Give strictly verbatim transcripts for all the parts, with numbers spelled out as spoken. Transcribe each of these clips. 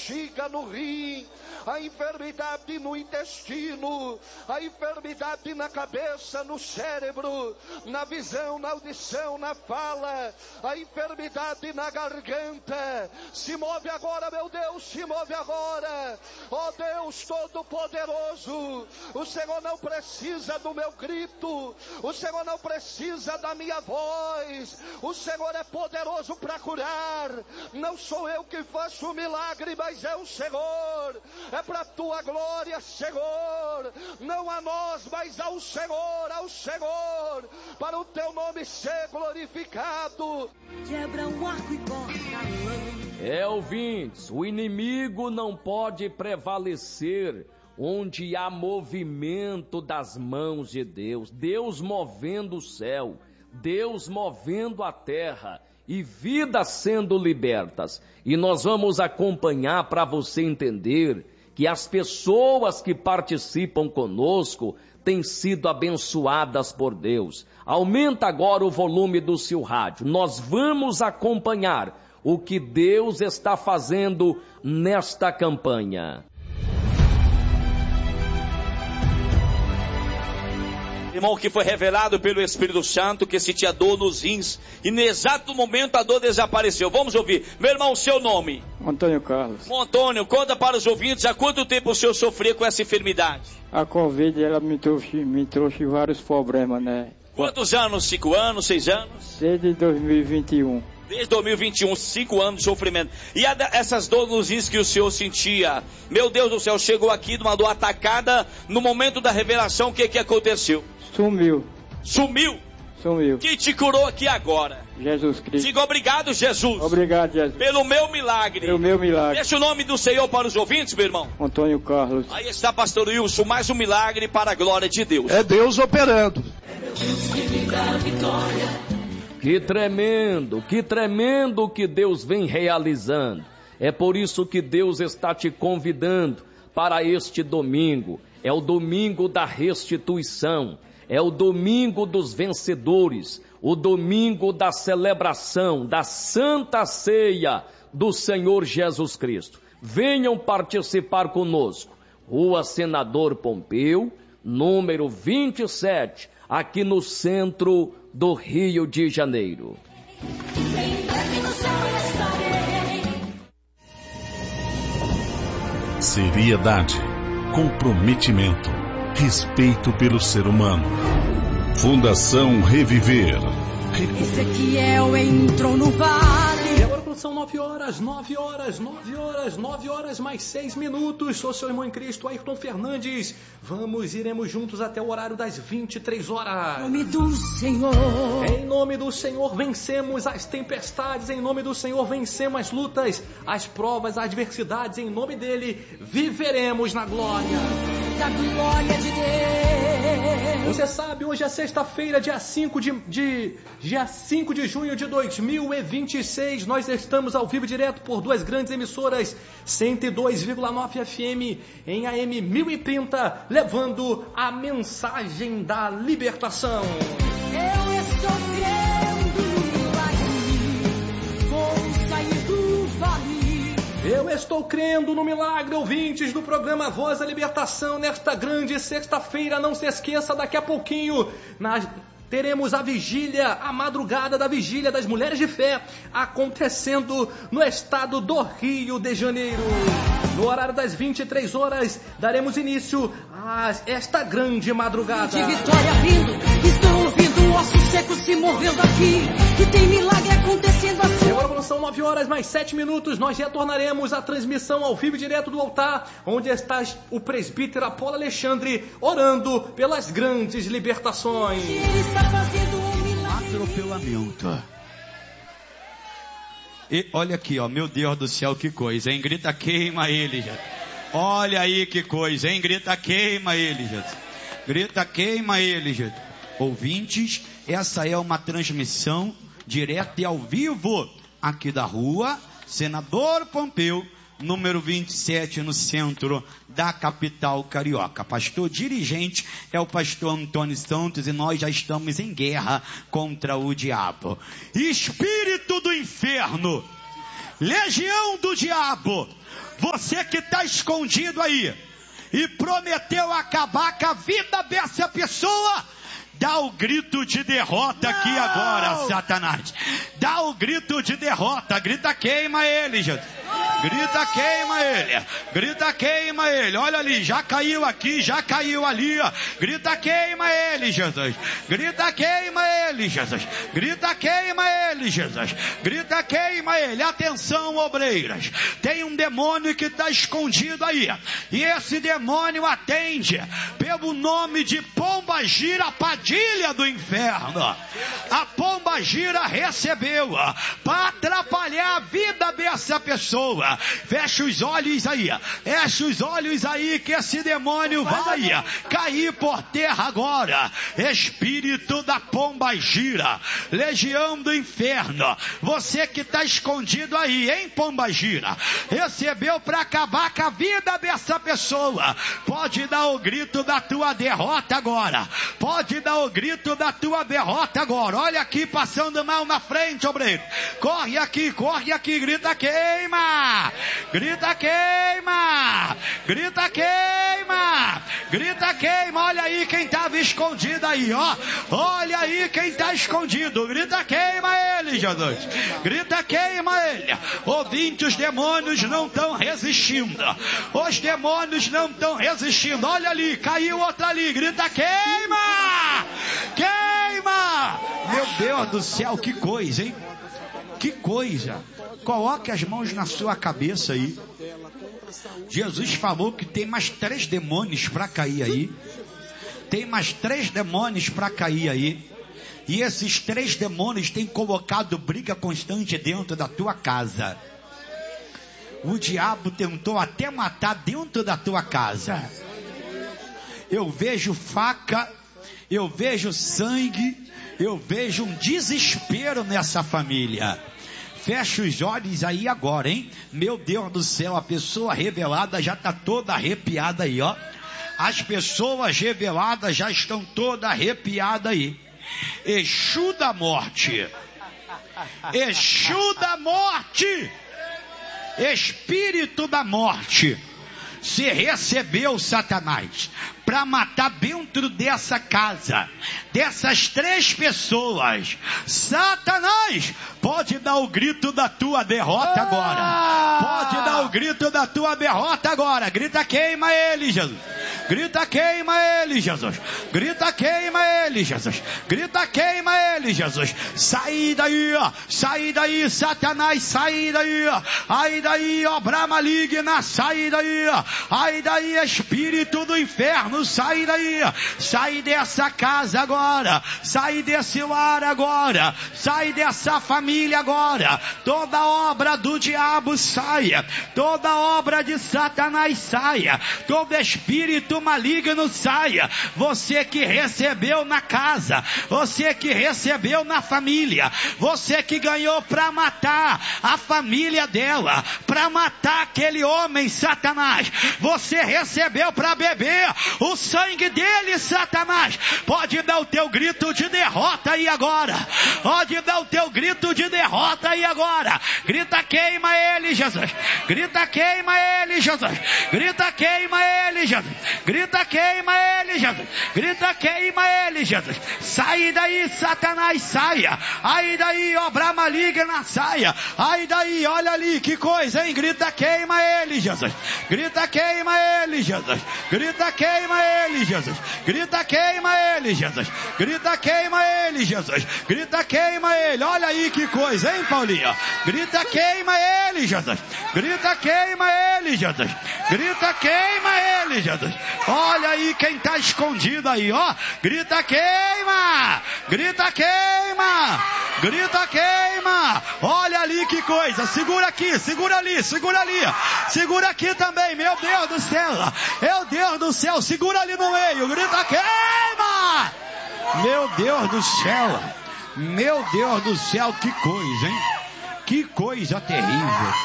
bexiga, no rim, a enfermidade no intestino, a enfermidade na cabeça, no cérebro, na visão, na audição, na fala, a enfermidade na garganta. Se move agora, meu Deus, se move agora. Ó Deus Todo-Poderoso, o Senhor não precisa do meu grito, o Senhor não precisa da minha voz, o Senhor é poderoso para curar. Não sou eu que faço o milagre, mas é o Senhor. É para a tua glória, Senhor, não a nós, mas ao Senhor, ao Senhor, para o teu nome ser glorificado. Quebra um arco e corta a lã. É, ouvintes, o inimigo não pode prevalecer onde há movimento das mãos de Deus, Deus movendo o céu, Deus movendo a terra e vidas sendo libertas. E nós vamos acompanhar para você entender que as pessoas que participam conosco têm sido abençoadas por Deus. Aumenta agora o volume do seu rádio. Nós vamos acompanhar o que Deus está fazendo nesta campanha. Irmão, que foi revelado pelo Espírito Santo que sentia dor nos rins e no exato momento a dor desapareceu. Vamos ouvir. Meu irmão, seu nome? Antônio Carlos. Antônio, conta para os ouvintes há quanto tempo o senhor sofria com essa enfermidade? A Covid, ela me trouxe, me trouxe vários problemas, né? Quantos anos? Cinco anos? Seis anos? Desde dois mil e vinte e um. Desde dois mil e vinte e um, cinco anos de sofrimento. E a, essas dores nos rins que o senhor sentia, meu Deus do céu, chegou aqui numa dor atacada, no momento da revelação, o que que aconteceu? Sumiu. Sumiu? Sumiu. Quem te curou aqui agora? Jesus Cristo. Diga obrigado, Jesus. Obrigado, Jesus. Pelo meu milagre. Pelo meu milagre. Deixa o nome do Senhor para os ouvintes, meu irmão. Antônio Carlos. Aí está, pastor Wilson, mais um milagre para a glória de Deus. É Deus operando. É meu Deus que me dá a vitória. Que tremendo, que tremendo que Deus vem realizando. É por isso que Deus está te convidando para este domingo. É o domingo da restituição. É o domingo dos vencedores, o domingo da celebração da Santa Ceia do Senhor Jesus Cristo. Venham participar conosco. Rua Senador Pompeu, número vinte e sete, aqui no centro do Rio de Janeiro. Seriedade, comprometimento, respeito pelo ser humano. Fundação Reviver. Ezequiel entrou no vale. E agora são nove horas, nove horas, nove horas, nove horas mais seis minutos. Sou seu irmão em Cristo, Ayrton Fernandes. Vamos, iremos juntos até o horário das vinte e três horas. Em nome do Senhor. Em nome do Senhor vencemos as tempestades. Em nome do Senhor vencemos as lutas, as provas, as adversidades. Em nome dele viveremos na glória. Da glória de Deus. Você sabe, hoje é sexta-feira, dia cinco de, de, dia cinco de junho de dois mil e vinte e seis. Nós estamos ao vivo direto por duas grandes emissoras, cento e dois vírgula nove F M em A M mil e trinta, levando a mensagem da libertação. Eu estou crendo no milagre, vou sair do vale. Eu estou crendo no milagre, ouvintes do programa Voz da Libertação, nesta grande sexta-feira. Não se esqueça, daqui a pouquinho, nós teremos a vigília, a madrugada da vigília das Mulheres de Fé, acontecendo no estado do Rio de Janeiro. No horário das vinte e três horas, daremos início a esta grande madrugada. De vitória vindo, estou ouvindo ossos secos se movendo aqui, que tem milagre acontecendo assim. E agora são nove horas mais sete minutos, nós retornaremos à transmissão ao vivo direto do altar, onde está o presbítero Apolo Alexandre orando pelas grandes libertações. Ele está fazendo um milagre. Atropelamento. E olha aqui, ó, meu Deus do céu, que coisa, hein? Grita, queima ele, gente. Olha aí que coisa, hein? Grita, queima ele, gente. Grita, queima ele, gente. Ouvintes, essa é uma transmissão direta e ao vivo aqui da rua Senador Pompeu, número vinte e sete, no centro da capital carioca. Pastor dirigente é o pastor Antônio Santos e nós já estamos em guerra contra o diabo. Espírito do inferno, legião do diabo, Você que está escondido aí e prometeu acabar com a vida dessa pessoa, dá o grito de derrota aqui agora, Satanás. Dá o grito de derrota. Grita, queima ele, Jesus. Grita, queima ele. Grita, queima ele. Olha ali, já caiu aqui, já caiu ali. Ó. Grita, queima ele, Jesus. Grita, queima ele, Jesus. Grita, queima ele, Jesus. Grita, queima ele. Atenção, obreiras. Tem um demônio que está escondido aí. E esse demônio atende pelo nome de Pomba Gira Padilha do inferno. A Pomba Gira recebeu para atrapalhar a vida dessa pessoa. Fecha os olhos aí, fecha os olhos aí que esse demônio vai cair por terra agora. Espírito da Pomba Gira, legião do inferno, você que está escondido aí, hein, Pomba Gira, recebeu para acabar com a vida dessa pessoa. Pode dar o grito da tua derrota agora. Pode dar o grito da tua derrota agora. Olha aqui, passando mal na frente, obreiro. Corre aqui, corre aqui, grita, queima. Grita, queima. Grita, queima. Grita, queima. Olha aí quem estava escondido aí, ó. Olha aí quem está escondido. Grita, queima ele, Jesus. Grita, queima ele. Ouvinte, os demônios não estão resistindo. Os demônios não estão resistindo. Olha ali, caiu outra ali. Grita, queima. Queima. Meu Deus do céu, que coisa, hein? Que coisa. Coloque as mãos na sua cabeça aí. Jesus falou que tem mais três demônios para cair aí. Tem mais três demônios para cair aí. E esses três demônios têm colocado briga constante dentro da tua casa. O diabo tentou até matar dentro da tua casa. Eu vejo faca, eu vejo sangue, eu vejo um desespero nessa família. Fecha os olhos aí agora, hein? Meu Deus do céu, a pessoa revelada já está toda arrepiada aí, ó. As pessoas reveladas já estão toda arrepiada aí. Exu da morte. Exu da morte. Espírito da morte. Se recebeu, Satanás, para matar dentro dessa casa, dessas três pessoas. Satanás, pode dar o grito da tua derrota agora. Pode dar o grito da tua derrota agora. Grita, queima ele, Jesus. Grita, queima ele, Jesus. Grita, queima ele, Jesus. Grita, queima ele, Jesus. Sai daí, ó. Sai daí, Satanás. Sai daí, ó. Aí daí, obra maligna. Sai daí, ó. Aí daí, espírito do inferno. Sai daí. Sai dessa casa agora. Sai desse lar agora. Sai dessa família agora. Toda obra do diabo saia. Toda obra de Satanás saia. Todo espírito maligno saia. Você que recebeu na casa, você que recebeu na família, você que ganhou para matar a família dela, para matar aquele homem, Satanás, você recebeu para beber o sangue dele, Satanás. Pode dar o teu grito de derrota aí agora. Pode dar o teu grito de derrota aí agora. Grita, queima ele, Jesus. Grita, queima ele, Jesus. Grita, queima ele, Jesus. Grita, queima ele, Jesus. Grita, queima ele, Jesus. Sai daí, Satanás, saia. Aí daí, obra maligna, saia. Aí daí, olha ali, que coisa, hein? Grita, queima ele, Jesus. Grita, queima ele, Jesus. Grita, queima ele, Jesus. Grita, queima ele, Jesus. Grita, queima ele, Jesus. Grita, queima ele. Olha aí, que coisa, hein, Paulinho? Grita, queima ele, Jesus. Grita, queima ele, Jesus. Grita, queima ele, Jesus. Olha aí quem está escondido aí, ó. Grita, queima. Grita, queima. Grita, queima. Olha ali que coisa. Segura aqui, segura ali, segura ali. Segura aqui também, meu Deus do céu. Meu Deus do céu, segura ali no meio. Grita, queima. Meu Deus do céu. Meu Deus do céu, que coisa, hein? Que coisa terrível.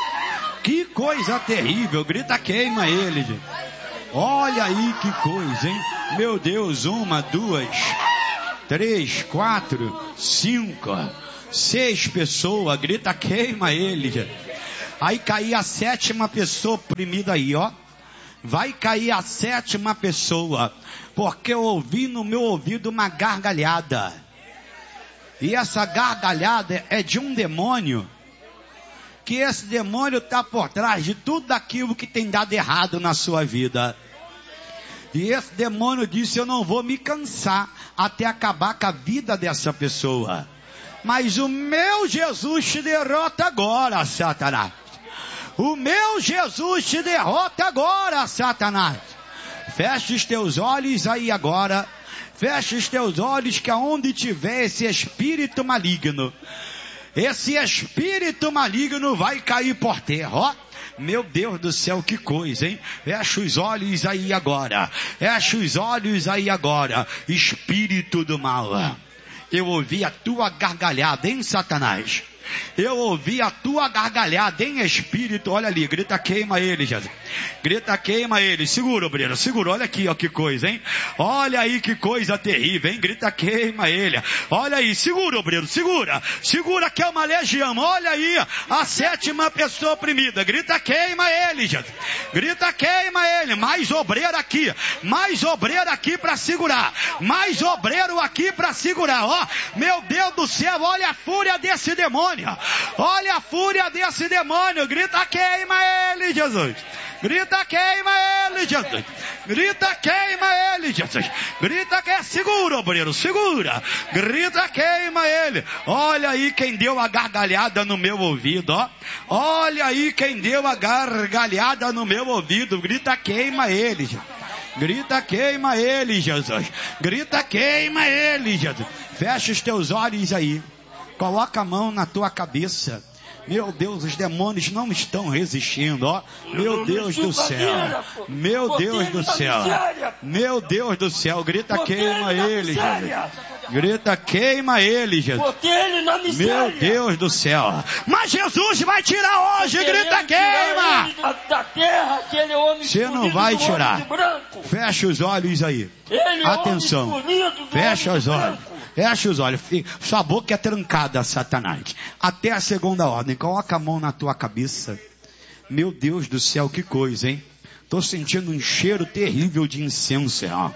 Que coisa terrível. Grita, queima ele, gente. Olha aí que coisa, hein? Meu Deus, uma, duas, três, quatro, cinco, seis pessoas. Grita, queima ele, gente. Aí cair a sétima pessoa oprimida aí, ó. Vai cair a sétima pessoa, porque eu ouvi no meu ouvido uma gargalhada. E essa gargalhada é de um demônio, que esse demônio está por trás de tudo aquilo que tem dado errado na sua vida. E esse demônio disse: eu não vou me cansar até acabar com a vida dessa pessoa. Mas o meu Jesus te derrota agora, Satanás. O meu Jesus te derrota agora, Satanás. Feche os teus olhos aí agora. Feche os teus olhos, que aonde tiver esse espírito maligno, esse espírito maligno vai cair por terra, ó. Meu Deus do céu, que coisa, hein? Fecha os olhos aí agora. Fecha os olhos aí agora. Espírito do mal. Eu ouvi a tua gargalhada, hein, Satanás? Eu ouvi a tua gargalhada em espírito. Olha ali, grita queima ele, Jesus. Grita queima ele. Segura, obreiro, segura. Olha aqui, ó, que coisa, hein? Olha aí que coisa terrível, hein? Grita queima ele. Olha aí, segura, obreiro, segura. Segura que é uma legião. Olha aí, a sétima pessoa oprimida. Grita queima ele, Jesus. Grita queima ele. Mais obreiro aqui. Mais obreiro aqui para segurar. Mais obreiro aqui para segurar, ó. Meu Deus do céu, olha a fúria desse demônio. Olha a fúria desse demônio. Grita queima ele, Jesus. Grita queima ele, Jesus. Grita queima ele, Jesus. Grita que é segura, obreiro, segura. Grita queima ele. Olha aí quem deu a gargalhada no meu ouvido, ó. Olha aí quem deu a gargalhada no meu ouvido. Grita queima ele, Jesus. Grita queima ele, Jesus. Grita queima ele, Jesus. Fecha os teus olhos aí. Coloca a mão na tua cabeça. Meu Deus, os demônios não estão resistindo, ó. Meu Deus do céu. Meu Deus do céu. Meu Deus do céu. Grita queima ele, Jesus. Grita queima ele, Jesus. Meu Deus do céu. Mas Jesus vai tirar hoje. Grita queima. Você não vai tirar. Fecha os olhos aí. Atenção. Fecha os olhos. Fecha os olhos. Sua boca é trancada, Satanás. Até a segunda ordem. Coloca a mão na tua cabeça. Meu Deus do céu, que coisa, hein? Tô sentindo um cheiro terrível de incenso, ó.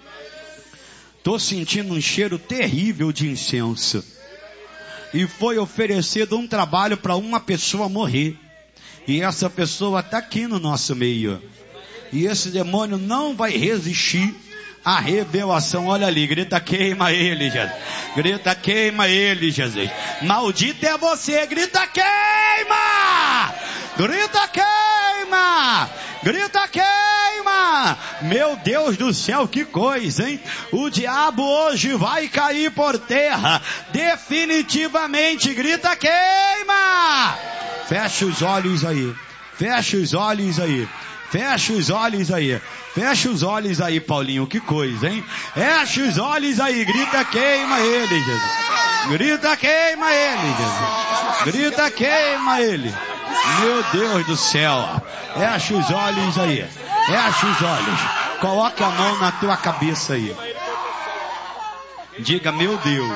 Tô sentindo um cheiro terrível de incenso. E foi oferecido um trabalho para uma pessoa morrer. E essa pessoa está aqui no nosso meio. E esse demônio não vai resistir a revelação. Olha ali, grita queima ele, Jesus. Grita queima ele, Jesus. Maldito é você, grita queima. Grita queima. Grita queima. Meu Deus do céu, que coisa, hein? O diabo hoje vai cair por terra. Definitivamente, grita queima. Fecha os olhos aí. Fecha os olhos aí. Fecha os olhos aí. Fecha os olhos aí, Paulinho. Que coisa, hein? Fecha os olhos aí. Grita queima ele, Jesus. Grita queima ele, Jesus. Grita queima ele. Meu Deus do céu. Fecha os olhos aí. Fecha os olhos. Coloca a mão na tua cabeça aí. Diga: meu Deus,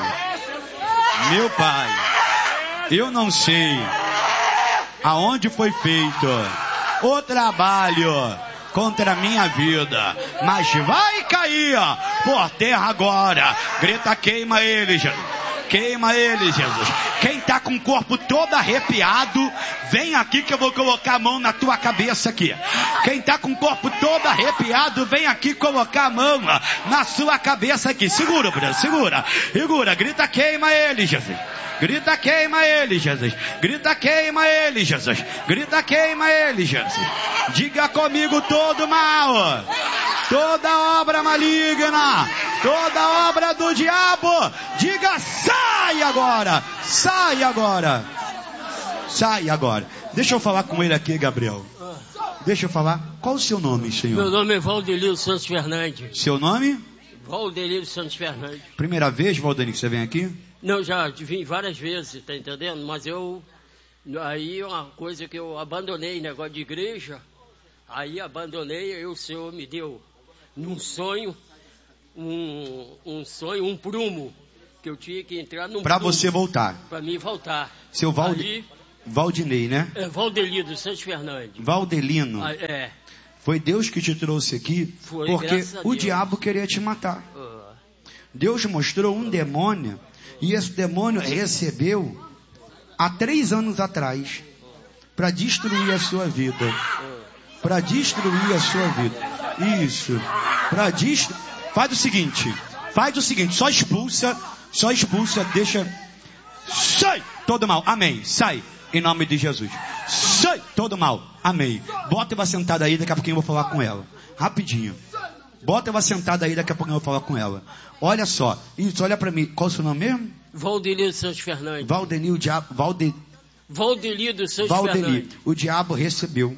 meu Pai, eu não sei aonde foi feito o trabalho contra a minha vida, mas vai cair por terra agora. Grita queima ele, Jesus. Queima ele, Jesus. Quem está com o corpo todo arrepiado, vem aqui que eu vou colocar a mão na tua cabeça aqui. Quem está com o corpo todo arrepiado, vem aqui colocar a mão na sua cabeça aqui. Segura, Bruno, segura. Segura, grita queima ele, Jesus. Grita queima ele, Jesus. Grita queima ele, Jesus. Grita queima ele, Jesus. Diga comigo: todo mal, toda obra maligna, toda obra do diabo, diga: sai agora, sai agora, sai agora. Deixa eu falar com ele aqui, Gabriel. Deixa eu falar. Qual o seu nome, senhor? Meu nome é Valdelio Santos Fernandes. Seu nome? Valdelio Santos Fernandes. Primeira vez, Valdelio, que você vem aqui? Não, já vim várias vezes, tá entendendo? Mas eu, aí uma coisa que eu abandonei, negócio de igreja, aí abandonei, aí o Senhor me deu num sonho, um, um sonho, um prumo, que eu tinha que entrar num Pra prumo, você voltar. Pra mim voltar. Seu Valdelio, Valdinei, né? É, Valdeli dos Santos Fernandes. Valdelino. Ah, é. Foi Deus que te trouxe aqui, Foi, porque o Deus. diabo queria te matar. Uh. Deus mostrou um demônio, e esse demônio recebeu há três anos atrás, para destruir a sua vida. Para destruir a sua vida. Isso. Para destruir. Faz o seguinte. Faz o seguinte. Só expulsa. Só expulsa. Deixa. Sai todo mal. Amém. Sai. Em nome de Jesus. Sai todo mal. Amém. Bota ela sentada aí. Daqui a pouquinho eu vou falar com ela. Rapidinho. Bota ela sentada aí. Daqui a pouquinho eu vou falar com ela. Olha só. Isso. Olha para mim. Qual é o seu nome mesmo? Valdelino Santos Fernandes. Valdeli. O diabo. Valde... Valdeli dos Santos Valdeli. Fernandes. O diabo recebeu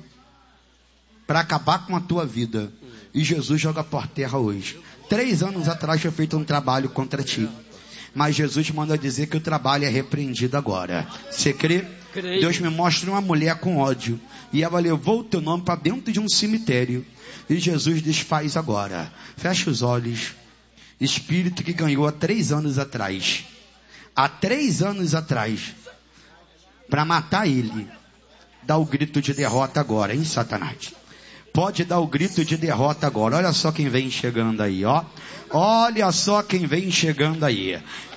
para acabar com a tua vida. E Jesus joga por terra hoje. Três anos atrás foi feito um trabalho contra ti. Mas Jesus manda dizer que o trabalho é repreendido agora. Você crê? Creio. Deus me mostra uma mulher com ódio. E ela levou o teu nome para dentro de um cemitério. E Jesus desfaz agora. Fecha os olhos. Espírito que ganhou há três anos atrás. Há três anos atrás. Para matar ele. Dá o grito de derrota agora, hein, Satanás? Pode dar o grito de derrota agora. Olha só quem vem chegando aí, ó. Olha só quem vem chegando aí.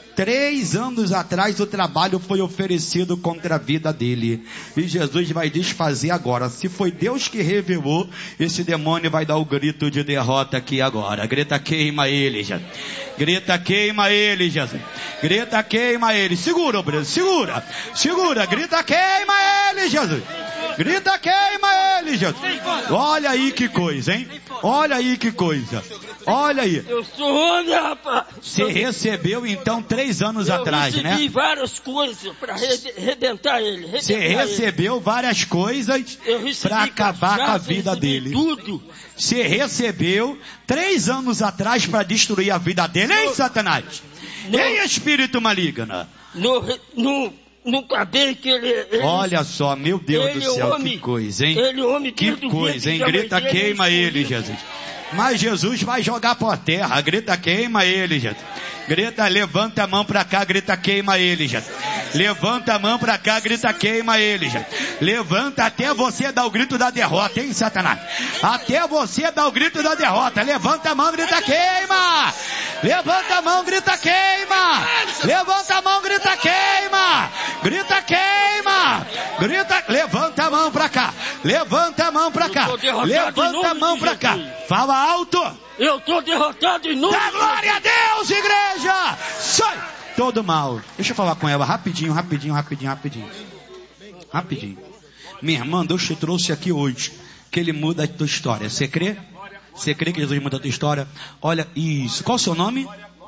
Três anos atrás o trabalho foi oferecido contra a vida dele. E Jesus vai desfazer agora. Se foi Deus que revelou, esse demônio vai dar o grito de derrota aqui agora. Grita, queima ele, Jesus. Grita, queima ele, Jesus. Grita, queima ele. Segura, Obreiro, segura. Segura, grita, queima ele, Jesus. Grita, queima ele, Jesus. Olha aí que coisa, hein? Olha aí que coisa. Olha aí. Eu sou homem, rapaz. Você recebeu então três anos eu atrás, né? Eu recebi várias coisas para arrebentar ele. Você recebeu ele. várias coisas para acabar com a vida dele. Tudo. Você recebeu três anos atrás para destruir a vida dele, hein, Satanás? No, Ei, espírito maligno. No, no, no cabelo que ele, ele... Olha só, meu Deus do céu, homem, que coisa, hein? Ele homem que coisa, hein? Grita, queima ele, Jesus. Mas Jesus vai jogar por terra. Grita, queima ele, Jesus. Grita, levanta a mão pra cá, grita, queima ele, Jesus. Levanta a mão pra cá, grita, queima ele, Jesus. Levanta até você dar o grito da derrota, hein, Satanás? Até você dar o grito da derrota. Levanta a mão, grita, queima. Levanta a mão, grita, queima. Levanta a mão, grita, queima. Grita, queima. Grita, levanta a mão pra cá. Levanta a mão pra cá. Levanta a mão pra cá. Fala alto. Eu tô derrotado em nome. Dá glória a Deus, igreja. Sai todo mal. Deixa eu falar com ela rapidinho, rapidinho, rapidinho, rapidinho. Rapidinho. Minha irmã, Deus te trouxe aqui hoje, que Ele muda a tua história. Você crê? Você crê que Jesus muda a tua história? Olha isso. Qual o seu nome?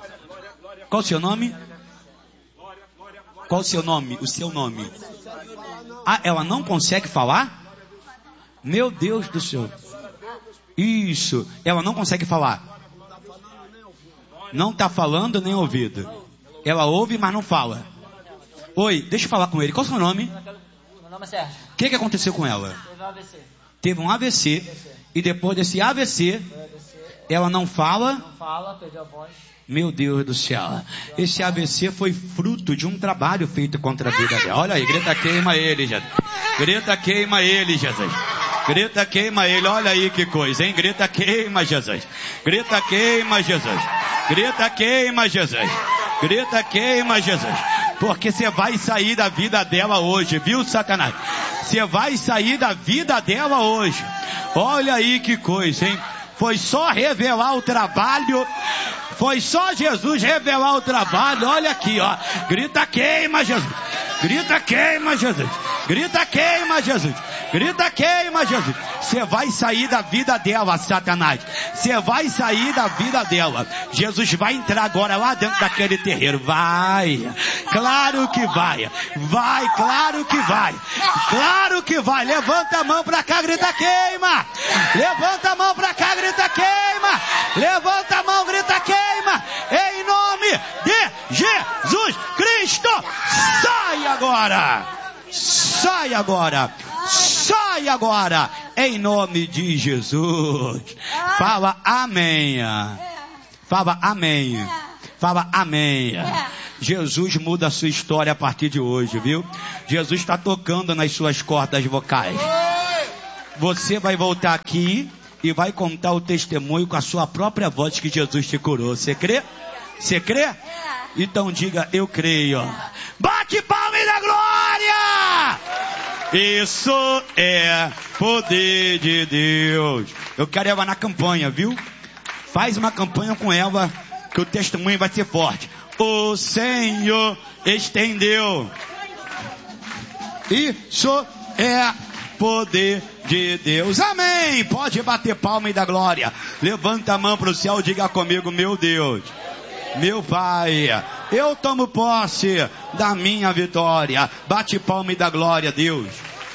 Qual o seu nome? Qual o seu nome? O seu nome. Ah, ela não consegue falar? Meu Deus do céu. Isso. Ela não consegue falar. Não está falando nem ouvido. Ela ouve, mas não fala. Oi, deixa eu falar com ele. Qual é o seu nome? Meu nome é Sérgio. O que, que aconteceu com ela? Teve um A V C. Teve um A V C. E depois desse A V C, ela não fala. Não fala, perdeu a voz. Meu Deus do céu. Esse A V C foi fruto de um trabalho feito contra a vida dela. Olha aí, grita, queima ele, Jesus. Grita, queima ele, Jesus. Grita, queima ele. Olha aí que coisa, hein? Grita, queima, Jesus. Grita, queima, Jesus. Grita, queima, Jesus. Grita, queima, Jesus. Porque você vai sair da vida dela hoje, viu, Satanás? Você vai sair da vida dela hoje. Olha aí que coisa, hein? Foi só revelar o trabalho. Foi só Jesus revelar o trabalho. Olha aqui, ó. Grita, queima, Jesus. Grita, queima, Jesus. Grita, queima, Jesus. Grita, queima, Jesus. Você vai sair da vida dela, Satanás. Você vai sair da vida dela. Jesus vai entrar agora lá dentro daquele terreiro. Vai. Claro que vai. Vai, claro que vai. Claro que vai. Levanta a mão pra cá, grita, queima. Levanta a mão pra cá, grita, queima. Levanta a mão, grita, queima. Em nome de Jesus Cristo. Sai agora. Sai agora. Sai agora. Em nome de Jesus. Fala amém. Fala amém. Fala amém. Jesus muda a sua história a partir de hoje, viu? Jesus está tocando nas suas cordas vocais. Você vai voltar aqui e vai contar o testemunho com a sua própria voz que Jesus te curou. Você crê? Você crê? Então diga, eu creio. Bate palma e dá glória! Isso é poder de Deus. Eu quero Eva na campanha, viu? Faz uma campanha com Eva, que o testemunho vai ser forte. O Senhor estendeu. Isso é poder de Deus. Amém. Pode bater palma e dar glória. Levanta a mão para o céu e diga comigo, meu Deus, meu Pai, eu tomo posse da minha vitória. Bate palma e dá glória a Deus.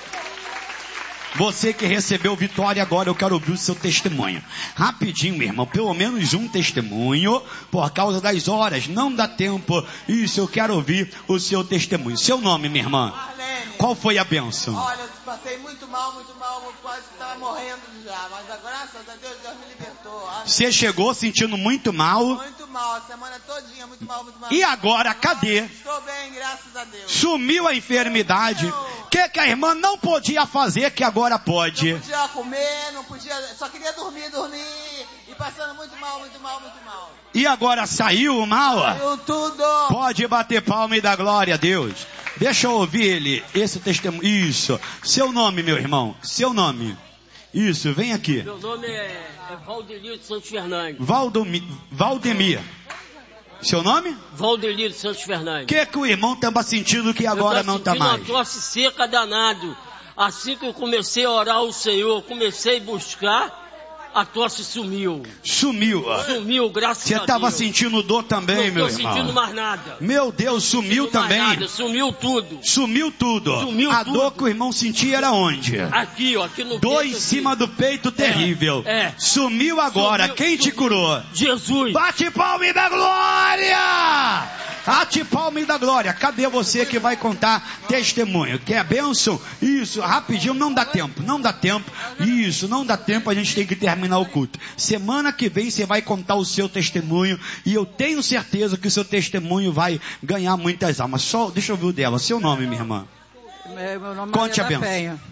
Você que recebeu vitória agora, eu quero ouvir o seu testemunho. Rapidinho, meu irmão, pelo menos um testemunho, por causa das horas, não dá tempo. Isso, eu quero ouvir o seu testemunho. Seu nome, minha irmã? Marlene. Qual foi a bênção? Olha, eu passei muito mal, muito mal, quase estava morrendo já, mas graças a Deus, Deus me libertou. Amém. Você chegou sentindo muito mal? Muito mal, a semana todinha, muito mal, muito mal. E agora, cadê? Estou bem, graças a Deus. Sumiu a enfermidade. O que, que a irmã não podia fazer que agora pode? Não podia comer, não podia, só queria dormir, dormir, e passando muito mal, muito mal, muito mal. E agora saiu o mal? Saiu tudo. Pode bater palma e dar glória a Deus. Deixa eu ouvir ele, esse testemunho. Isso. Seu nome, meu irmão. Seu nome. Isso, vem aqui. Meu nome é, é Valdemir de Santos Fernandes. Valdomi, Valdemir. Seu nome? Valdemir de Santos Fernandes. O que que o irmão estava sentindo que agora não está mais? Eu estou sentindo uma tosse seca danado. Assim que eu comecei a orar ao Senhor, comecei a buscar, a tosse sumiu. Sumiu. Sumiu, graças Você a Deus. Você estava sentindo dor também, não meu irmão? Não estou sentindo mais nada. Meu Deus, sumiu não também? Mais nada, sumiu tudo. Sumiu tudo. Sumiu a tudo. dor que o irmão sentia era onde? Aqui, ó, aqui no Dor peito. em cima do peito, terrível. É. é. Sumiu agora. Sumiu, Quem sumiu. te curou? Jesus. Bate palma e dá glória! Bate palma e dá glória. Cadê você que vai contar testemunho? Quer bênção? Isso, rapidinho, não dá tempo, não dá tempo. Isso, não dá tempo, a gente tem que terminar o culto. Semana que vem você vai contar o seu testemunho e eu tenho certeza que o seu testemunho vai ganhar muitas almas. Só, deixa eu ver o dela. Seu nome, minha irmã? É, meu nome Conte é a bênção. Penha.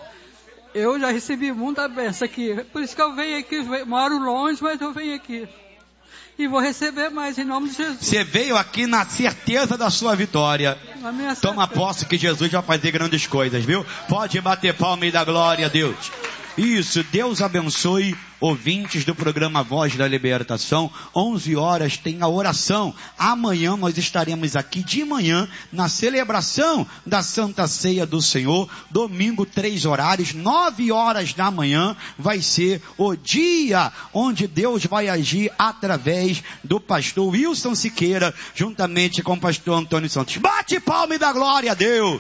Eu já recebi muita bênção aqui. Por isso que eu venho aqui. Eu moro longe, mas eu venho aqui. E vou receber mais em nome de Jesus. Você veio aqui na certeza da sua vitória. Na minha Toma posse que Jesus vai fazer grandes coisas, viu? Pode bater palma e dar glória a Deus. Isso, Deus abençoe ouvintes do programa Voz da Libertação. onze horas tem a oração. Amanhã nós estaremos aqui de manhã na celebração da Santa Ceia do Senhor. Domingo, três horários, nove horas da manhã vai ser o dia onde Deus vai agir através do pastor Wilson Siqueira, juntamente com o pastor Antônio Santos. Bate palma e dá glória a Deus.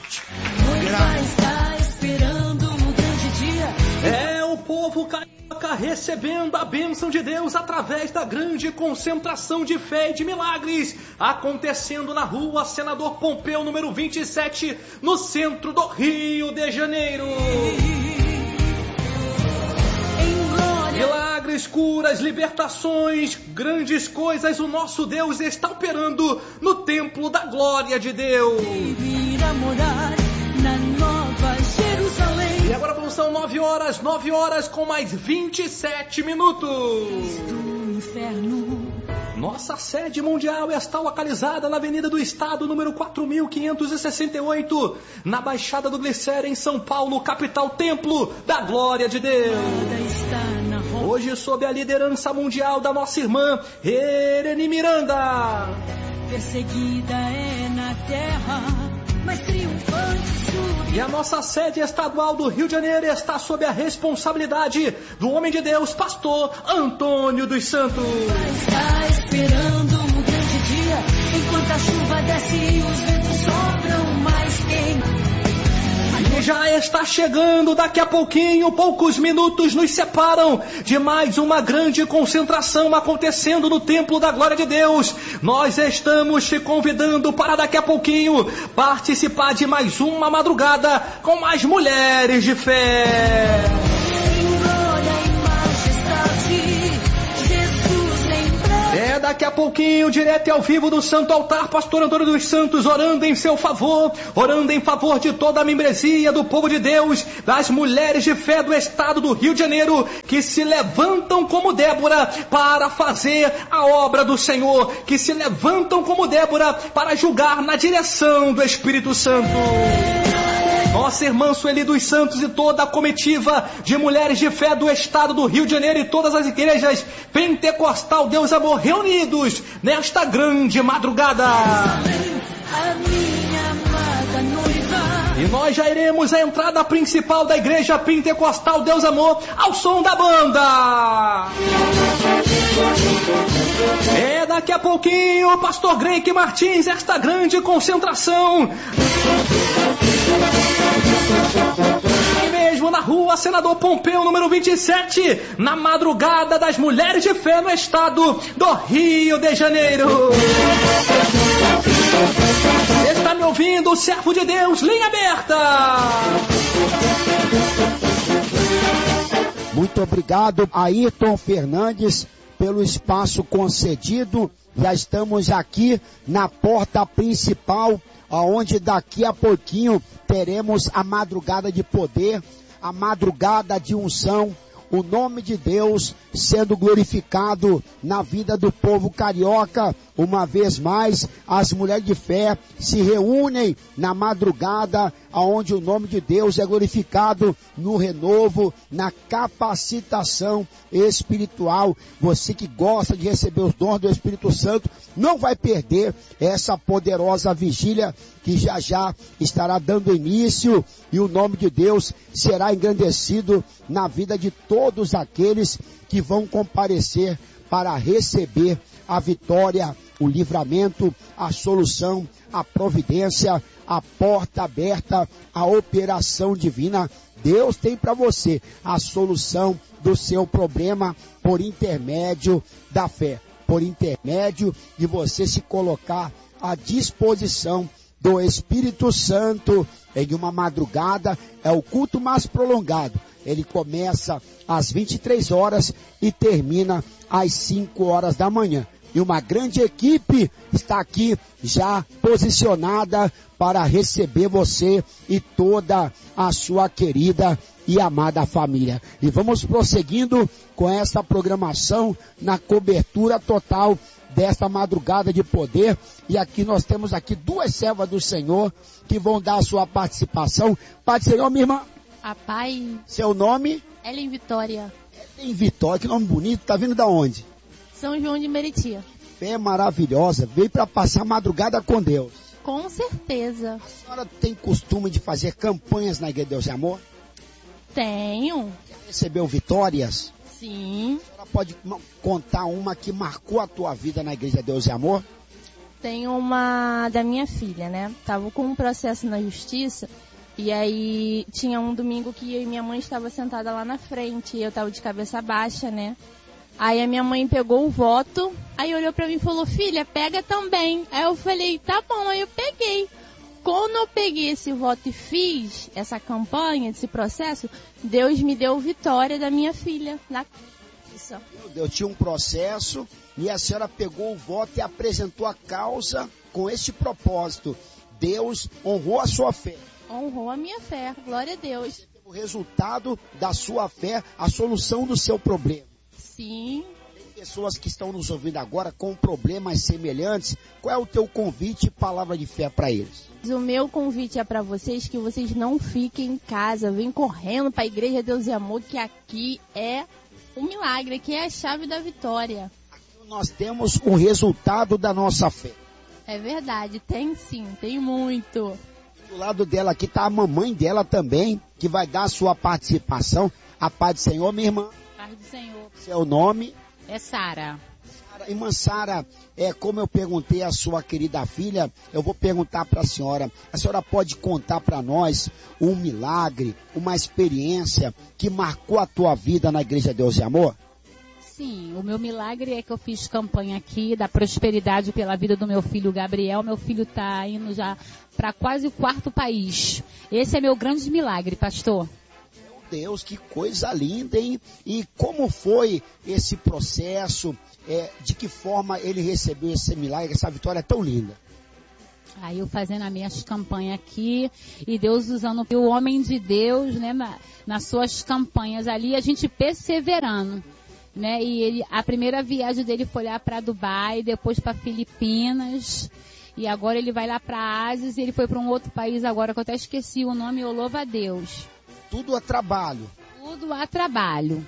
Está esperando um grande dia. É o povo carioca recebendo a bênção de Deus através da grande concentração de fé e de milagres acontecendo na rua Senador Pompeu, número vinte e sete, no centro do Rio de Janeiro. Milagres, curas, libertações, grandes coisas o nosso Deus está operando no templo da glória de Deus. Na Nova Jerusalém. E agora são nove horas, nove horas com mais vinte e sete minutos. Do inferno. Nossa sede mundial está localizada na Avenida do Estado, número quatro mil quinhentos e sessenta e oito, na Baixada do Glicério, em São Paulo, capital, templo da glória de Deus. Hoje, sob a liderança mundial da nossa irmã Ereni Miranda. Perseguida é na terra, mas triunfante sube. E a nossa sede estadual do Rio de Janeiro está sob a responsabilidade do homem de Deus, pastor Antônio dos Santos. Está esperando um grande dia, enquanto a chuva desce e os ventos sopram mais queima. E já está chegando, daqui a pouquinho, poucos minutos nos separam de mais uma grande concentração acontecendo no Templo da Glória de Deus. Nós estamos te convidando para daqui a pouquinho participar de mais uma madrugada com mais mulheres de fé. daqui a pouquinho, direto e ao vivo do Santo Altar, pastor Antônio dos Santos orando em seu favor, orando em favor de toda a membresia do povo de Deus, das mulheres de fé do estado do Rio de Janeiro, que se levantam como Débora para fazer a obra do Senhor, que se levantam como Débora para julgar na direção do Espírito Santo. Nossa irmã Sueli dos Santos e toda a comitiva de mulheres de fé do estado do Rio de Janeiro e todas as igrejas Pentecostal Deus Amor reunidos nesta grande madrugada. E nós já iremos à entrada principal da igreja Pentecostal Deus Amor ao som da banda. É daqui a pouquinho, pastor Greik Martins, esta grande concentração. E mesmo na rua Senador Pompeu, número vinte e sete, na madrugada das mulheres de fé no estado do Rio de Janeiro. Está me ouvindo, servo de Deus, linha aberta. Muito obrigado, Ayrton Fernandes, pelo espaço concedido. Já estamos aqui na porta principal, aonde daqui a pouquinho teremos a madrugada de poder, a madrugada de unção, o nome de Deus sendo glorificado na vida do povo carioca. Uma vez mais, as mulheres de fé se reúnem na madrugada, aonde o nome de Deus é glorificado no renovo, na capacitação espiritual. Você que gosta de receber os dons do Espírito Santo, não vai perder essa poderosa vigília que já já estará dando início, e o nome de Deus será engrandecido na vida de todos aqueles que vão comparecer para receber a vitória, o livramento, a solução, a providência, a porta aberta, a operação divina. Deus tem para você a solução do seu problema por intermédio da fé, por intermédio de você se colocar à disposição do Espírito Santo. Em uma madrugada é o culto mais prolongado. Ele começa às vinte e três horas e termina às cinco horas da manhã. E uma grande equipe está aqui já posicionada para receber você e toda a sua querida e amada família. E vamos prosseguindo com essa programação na cobertura total desta madrugada de poder. E aqui nós temos aqui duas servas do Senhor que vão dar a sua participação. Pai do Senhor, minha irmã. A Pai. Seu nome? Ellen Vitória. Ellen Vitória, que nome bonito. Tá vindo da onde? São João de Meriti. Fé maravilhosa. Veio para passar a madrugada com Deus. Com certeza. A senhora tem costume de fazer campanhas na Igreja de Deus e Amor? Tenho. Recebeu vitórias? Sim. A senhora pode contar uma que marcou a tua vida na Igreja de Deus e Amor? Tem uma da minha filha, né? Tava com um processo na justiça. E aí tinha um domingo que eu e minha mãe estava sentada lá na frente. E eu tava de cabeça baixa, né? Aí a minha mãe pegou o voto. Aí olhou pra mim e falou: filha, pega também. Aí eu falei: tá bom. Aí eu peguei. Quando eu peguei esse voto e fiz essa campanha, esse processo, Deus me deu vitória da minha filha na justiça. Meu Deus, tinha um processo e a senhora pegou o voto e apresentou a causa com esse propósito. Deus honrou a sua fé. Honrou a minha fé, glória a Deus. O resultado da sua fé, a solução do seu problema. Sim. Tem pessoas que estão nos ouvindo agora com problemas semelhantes. Qual é o teu convite e palavra de fé para eles? O meu convite é para vocês que vocês não fiquem em casa, vem correndo para a Igreja Deus e Amor, que aqui é um milagre, aqui é a chave da vitória. Aqui nós temos o resultado da nossa fé. É verdade, tem sim, tem muito. Do lado dela aqui está a mamãe dela também, que vai dar a sua participação. A paz do Senhor, minha irmã. Paz do Senhor. Seu nome? É Sara. Irmã Sara, é, como eu perguntei à sua querida filha, eu vou perguntar para a senhora. A senhora pode contar para nós um milagre, uma experiência que marcou a tua vida na Igreja Deus e Amor? Sim, o meu milagre é que eu fiz campanha aqui da prosperidade pela vida do meu filho Gabriel. Meu filho está indo já para quase o quarto país. Esse é meu grande milagre, pastor. Meu Deus, que coisa linda, hein? E como foi esse processo, é, de que forma ele recebeu esse milagre, essa vitória tão linda? Aí eu fazendo as minhas campanhas aqui, e Deus usando o homem de Deus, né, na, nas suas campanhas ali, a gente perseverando, né, e ele, a primeira viagem dele foi lá para Dubai, depois para Filipinas, e agora ele vai lá para a Ásia, e ele foi para um outro país agora, que eu até esqueci o nome, eu louvo a Deus. Tudo a trabalho. Tudo a trabalho.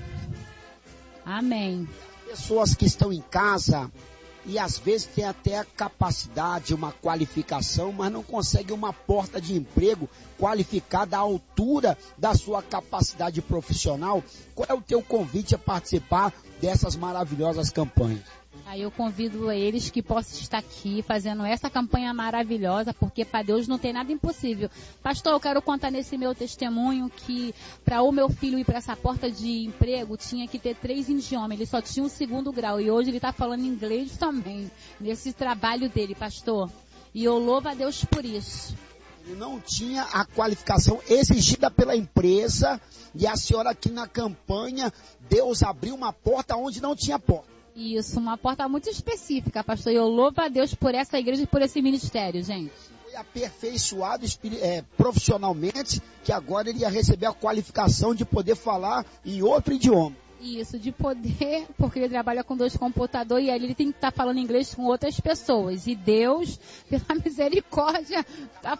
Amém. Pessoas que estão em casa e às vezes tem até a capacidade, uma qualificação, mas não consegue uma porta de emprego qualificada à altura da sua capacidade profissional. Qual é o teu convite a participar dessas maravilhosas campanhas? Aí eu convido eles que possam estar aqui fazendo essa campanha maravilhosa, porque para Deus não tem nada impossível. Pastor, eu quero contar nesse meu testemunho que para o meu filho ir para essa porta de emprego tinha que ter três idiomas, ele só tinha um segundo grau e hoje ele está falando inglês também, nesse trabalho dele, pastor. E eu louvo a Deus por isso. Ele não tinha a qualificação exigida pela empresa e a senhora aqui na campanha, Deus abriu uma porta onde não tinha porta. Isso, uma porta muito específica, pastor. E eu louvo a Deus por essa igreja e por esse ministério, gente. Foi aperfeiçoado é, profissionalmente, que agora ele ia receber a qualificação de poder falar em outro idioma. Isso, de poder, porque ele trabalha com dois computadores e ali ele tem que estar tá falando inglês com outras pessoas. E Deus, pela misericórdia, tá...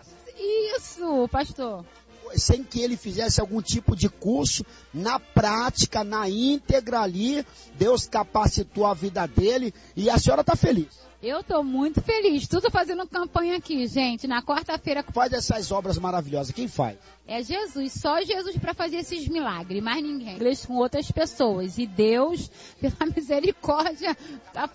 Isso, pastor. Sem que ele fizesse algum tipo de curso, na prática, na íntegra ali, Deus capacitou a vida dele e a senhora está feliz. Eu estou muito feliz, tudo fazendo campanha aqui, gente, na quarta-feira. Faz essas obras maravilhosas, quem faz? É Jesus, só Jesus para fazer esses milagres, mais ninguém. Inglês com outras pessoas e Deus, pela misericórdia, tá...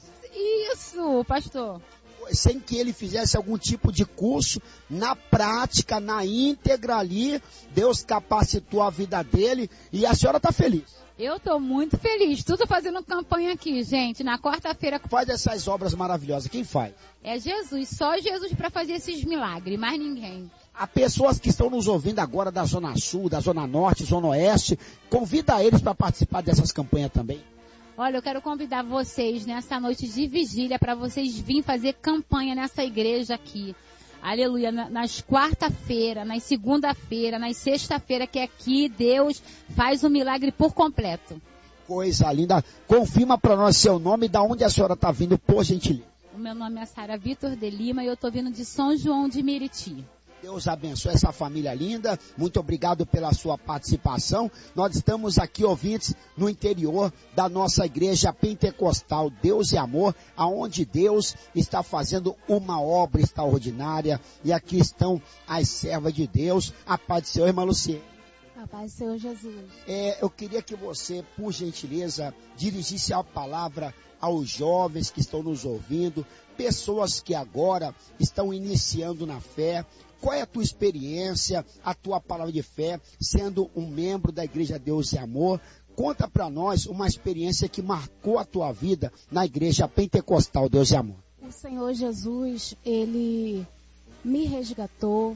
Isso, pastor. Sem que ele fizesse algum tipo de curso, na prática, na íntegra ali, Deus capacitou a vida dele e a senhora está feliz. Eu estou muito feliz, tudo fazendo campanha aqui, gente, na quarta-feira. Faz essas obras maravilhosas, quem faz? É Jesus, só Jesus para fazer esses milagres, mais ninguém. Há pessoas que estão nos ouvindo agora da Zona Sul, da Zona Norte, Zona Oeste, convida eles para participar dessas campanhas também. Olha, eu quero convidar vocês nessa noite de vigília para vocês virem fazer campanha nessa igreja aqui. Aleluia, nas quarta-feira, nas segunda-feira, nas sexta-feira, que aqui Deus faz o milagre por completo. Coisa linda. Confirma para nós seu nome e da onde a senhora está vindo, por gentileza. O meu nome é Sara Vitor de Lima e eu estou vindo de São João de Meriti. Deus abençoe essa família linda, muito obrigado pela sua participação. Nós estamos aqui, ouvintes, no interior da nossa igreja pentecostal Deus e Amor, aonde Deus está fazendo uma obra extraordinária, e aqui estão as servas de Deus. A paz do Senhor, irmã Luciene. A paz do Senhor Jesus. É, eu queria que você, por gentileza, dirigisse a palavra aos jovens que estão nos ouvindo, pessoas que agora estão iniciando na fé. Qual é a tua experiência, a tua palavra de fé, sendo um membro da Igreja Deus e Amor? Conta para nós uma experiência que marcou a tua vida na Igreja Pentecostal Deus e Amor. O Senhor Jesus, Ele me resgatou.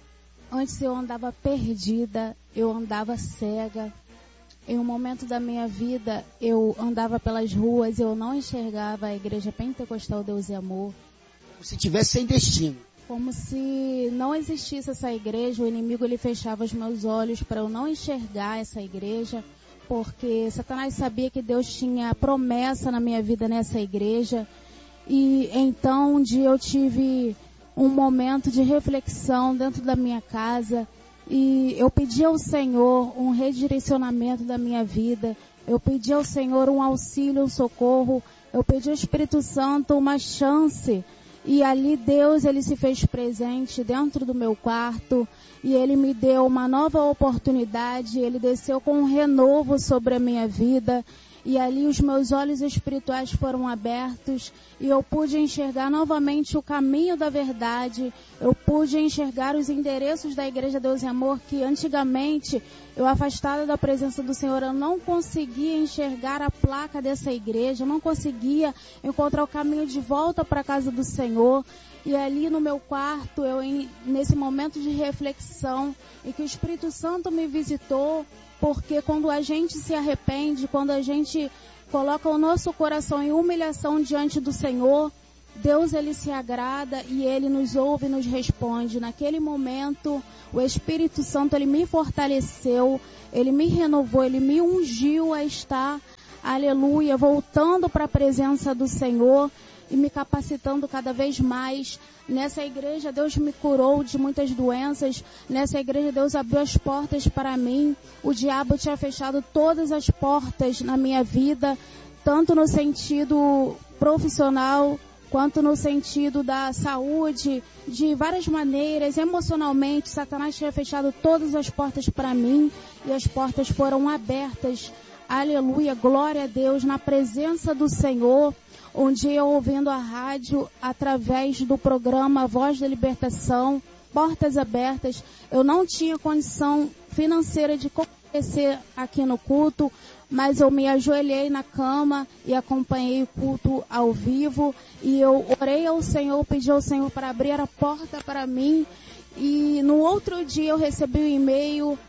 Antes eu andava perdida, eu andava cega. Em um momento da minha vida, eu andava pelas ruas, eu não enxergava a Igreja Pentecostal Deus e Amor. Como se estivesse sem destino. Como se não existisse essa igreja, o inimigo ele fechava os meus olhos para eu não enxergar essa igreja, porque Satanás sabia que Deus tinha promessa na minha vida nessa igreja. E então um dia eu tive um momento de reflexão dentro da minha casa e eu pedi ao Senhor um redirecionamento da minha vida, eu pedi ao Senhor um auxílio, um socorro, eu pedi ao Espírito Santo uma chance. E ali Deus, Ele se fez presente dentro do meu quarto e Ele me deu uma nova oportunidade, Ele desceu com um renovo sobre a minha vida e ali os meus olhos espirituais foram abertos e eu pude enxergar novamente o caminho da verdade, eu pude enxergar os endereços da Igreja Deus e Amor que antigamente eu, afastada da presença do Senhor, eu não conseguia enxergar a placa dessa igreja, eu não conseguia encontrar o caminho de volta para a casa do Senhor. E ali no meu quarto, eu nesse momento de reflexão, em que o Espírito Santo me visitou, porque quando a gente se arrepende, quando a gente coloca o nosso coração em humilhação diante do Senhor, Deus, ele se agrada e ele nos ouve e nos responde. Naquele momento, o Espírito Santo, ele me fortaleceu, ele me renovou, ele me ungiu a estar, aleluia, voltando para a presença do Senhor e me capacitando cada vez mais. Nessa igreja, Deus me curou de muitas doenças. Nessa igreja, Deus abriu as portas para mim. O diabo tinha fechado todas as portas na minha vida, tanto no sentido profissional, quanto no sentido da saúde, de várias maneiras. Emocionalmente, Satanás tinha fechado todas as portas para mim e as portas foram abertas. Aleluia, glória a Deus, na presença do Senhor. Um dia eu ouvindo a rádio através do programa Voz da Libertação, Portas Abertas, eu não tinha condição financeira de comparecer aqui no culto, mas eu me ajoelhei na cama e acompanhei o culto ao vivo e eu orei ao Senhor, pedi ao Senhor para abrir a porta para mim e no outro dia eu recebi um e-mail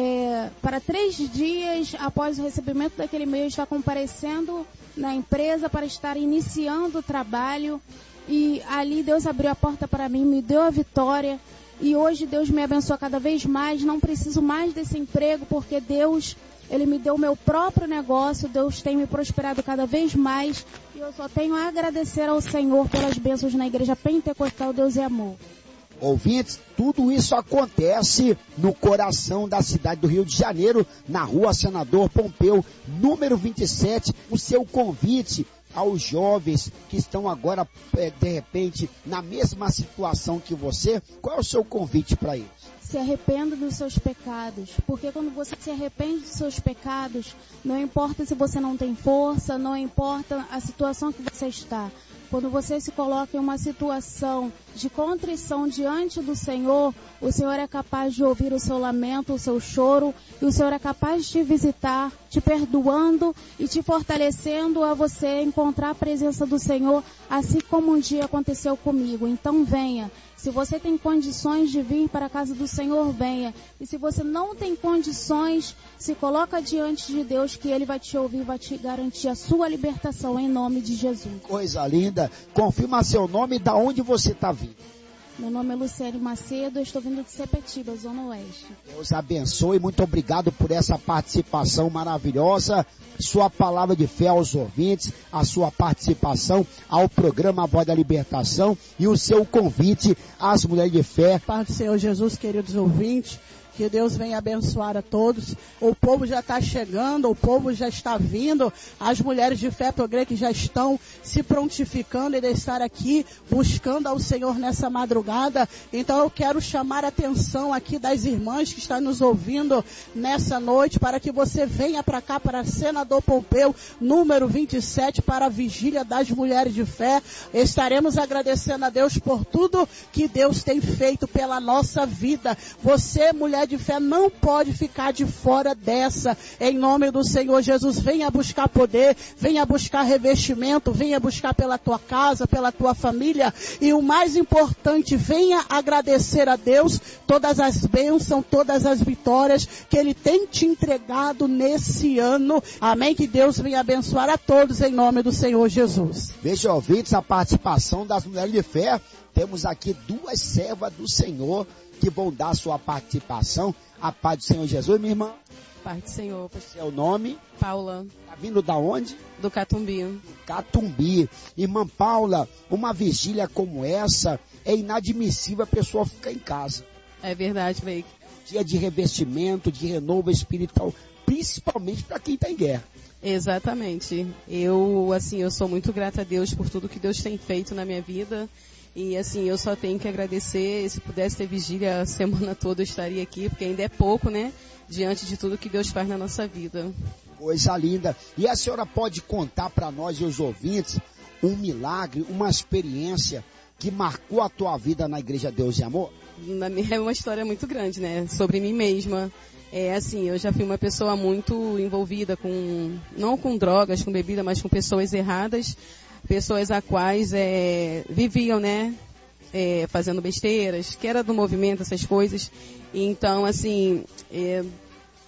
é, para três dias após o recebimento daquele e-mail estar comparecendo na empresa para estar iniciando o trabalho e ali Deus abriu a porta para mim, me deu a vitória e hoje Deus me abençoa cada vez mais, não preciso mais desse emprego porque Deus, Ele me deu o meu próprio negócio, Deus tem me prosperado cada vez mais e eu só tenho a agradecer ao Senhor pelas bênçãos na Igreja Pentecostal Deus é Amor. Ouvintes, tudo isso acontece no coração da cidade do Rio de Janeiro, na rua Senador Pompeu, número vinte e sete, o seu convite aos jovens que estão agora, de repente, na mesma situação que você. Qual é o seu convite para eles? Se arrependa dos seus pecados, porque quando você se arrepende dos seus pecados, não importa se você não tem força, não importa a situação que você está. Quando você se coloca em uma situação de contrição diante do Senhor, o Senhor é capaz de ouvir o seu lamento, o seu choro, e o Senhor é capaz de te visitar, te perdoando e te fortalecendo a você encontrar a presença do Senhor, assim como um dia aconteceu comigo. Então venha. Se você tem condições de vir para a casa do Senhor, venha. E se você não tem condições, se coloca diante de Deus que Ele vai te ouvir, vai te garantir a sua libertação em nome de Jesus. Coisa linda. Confirma seu nome e da onde você está vindo. Meu nome é Luciane Macedo, eu estou vindo de Sepetiba, Zona Oeste. Deus abençoe, muito obrigado por essa participação maravilhosa, sua palavra de fé aos ouvintes, a sua participação ao programa Voz da Libertação e o seu convite às mulheres de fé. Pai do Senhor Jesus, queridos ouvintes, que Deus venha abençoar a todos. O povo já está chegando, o povo já está vindo. As mulheres de fé, eu creio que já estão se prontificando e de estar aqui buscando ao Senhor nessa madrugada. Então eu quero chamar a atenção aqui das irmãs que estão nos ouvindo nessa noite para que você venha para cá, para Senador Pompeu, número vinte e sete, para a Vigília das Mulheres de Fé. Estaremos agradecendo a Deus por tudo que Deus tem feito pela nossa vida. Você, mulher de fé, não pode ficar de fora dessa. Em nome do Senhor Jesus, venha buscar poder, venha buscar revestimento, venha buscar pela tua casa, pela tua família e o mais importante, venha agradecer a Deus todas as bênçãos, todas as vitórias que Ele tem te entregado nesse ano. Amém? Que Deus venha abençoar a todos em nome do Senhor Jesus. Veja, ouvintes, a participação das mulheres de fé. Temos aqui duas servas do Senhor que vão dar sua participação. A paz do Senhor Jesus, minha irmã. Paz do Senhor. Seu nome? Paula. Tá vindo da onde? Do Catumbi. Do Catumbi. Irmã Paula, uma vigília como essa, é inadmissível a pessoa ficar em casa. É verdade, Veik. Dia de revestimento, de renovo espiritual, principalmente para quem está em guerra. Exatamente. Eu, assim, eu sou muito grata a Deus por tudo que Deus tem feito na minha vida. E assim, eu só tenho que agradecer. Se pudesse ter vigília a semana toda, eu estaria aqui, porque ainda é pouco, né? Diante de tudo que Deus faz na nossa vida. Coisa linda. E a senhora pode contar para nós e os ouvintes um milagre, uma experiência que marcou a tua vida na Igreja Deus e Amor? Na minha, é uma história muito grande, né? Sobre mim mesma. É assim, eu já fui uma pessoa muito envolvida com, não com drogas, com bebida, mas com pessoas erradas. Pessoas a quais é, viviam, né, é, fazendo besteiras, que era do movimento, essas coisas. Então, assim, é,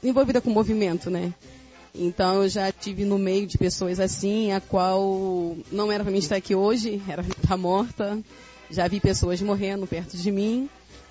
envolvida com movimento, né? Então eu já tive no meio de pessoas assim, a qual não era para mim estar aqui hoje, era para mim estar morta. Já vi pessoas morrendo perto de mim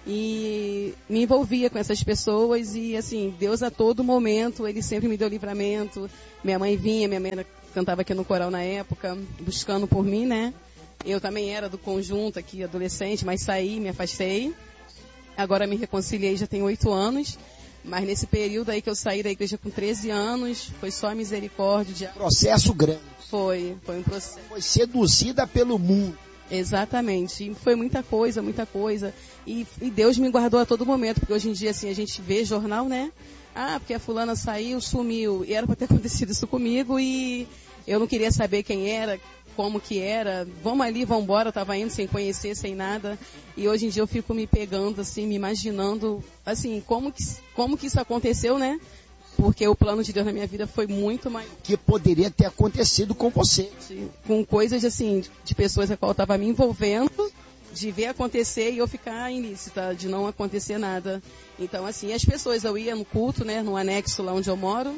e me envolvia com essas pessoas e assim, Deus a todo momento, Ele sempre me deu livramento. Minha mãe vinha, minha mãe cantava aqui no coral na época, buscando por mim, né? Eu também era do conjunto aqui, adolescente, mas saí, me afastei. Agora me reconciliei, já tenho oito anos. Mas nesse período aí que eu saí da igreja com treze anos, foi só misericórdia. De... Processo grande. Foi, foi um processo. Foi seduzida pelo mundo. Exatamente. E foi muita coisa, muita coisa. E, e Deus me guardou a todo momento, porque hoje em dia, assim, a gente vê jornal, né? Ah, porque a fulana saiu, sumiu. E era para ter acontecido isso comigo e eu não queria saber quem era, como que era. Vamos ali, vamos embora. Eu tava indo sem conhecer, sem nada. E hoje em dia eu fico me pegando, assim, me imaginando, assim, como que, como que isso aconteceu, né? Porque o plano de Deus na minha vida foi muito mais... Que poderia ter acontecido com você. Com coisas, assim, de pessoas a qual eu estava me envolvendo, de ver acontecer e eu ficar ilícita, de não acontecer nada. Então, assim, as pessoas, eu ia no culto, né, no anexo lá onde eu moro,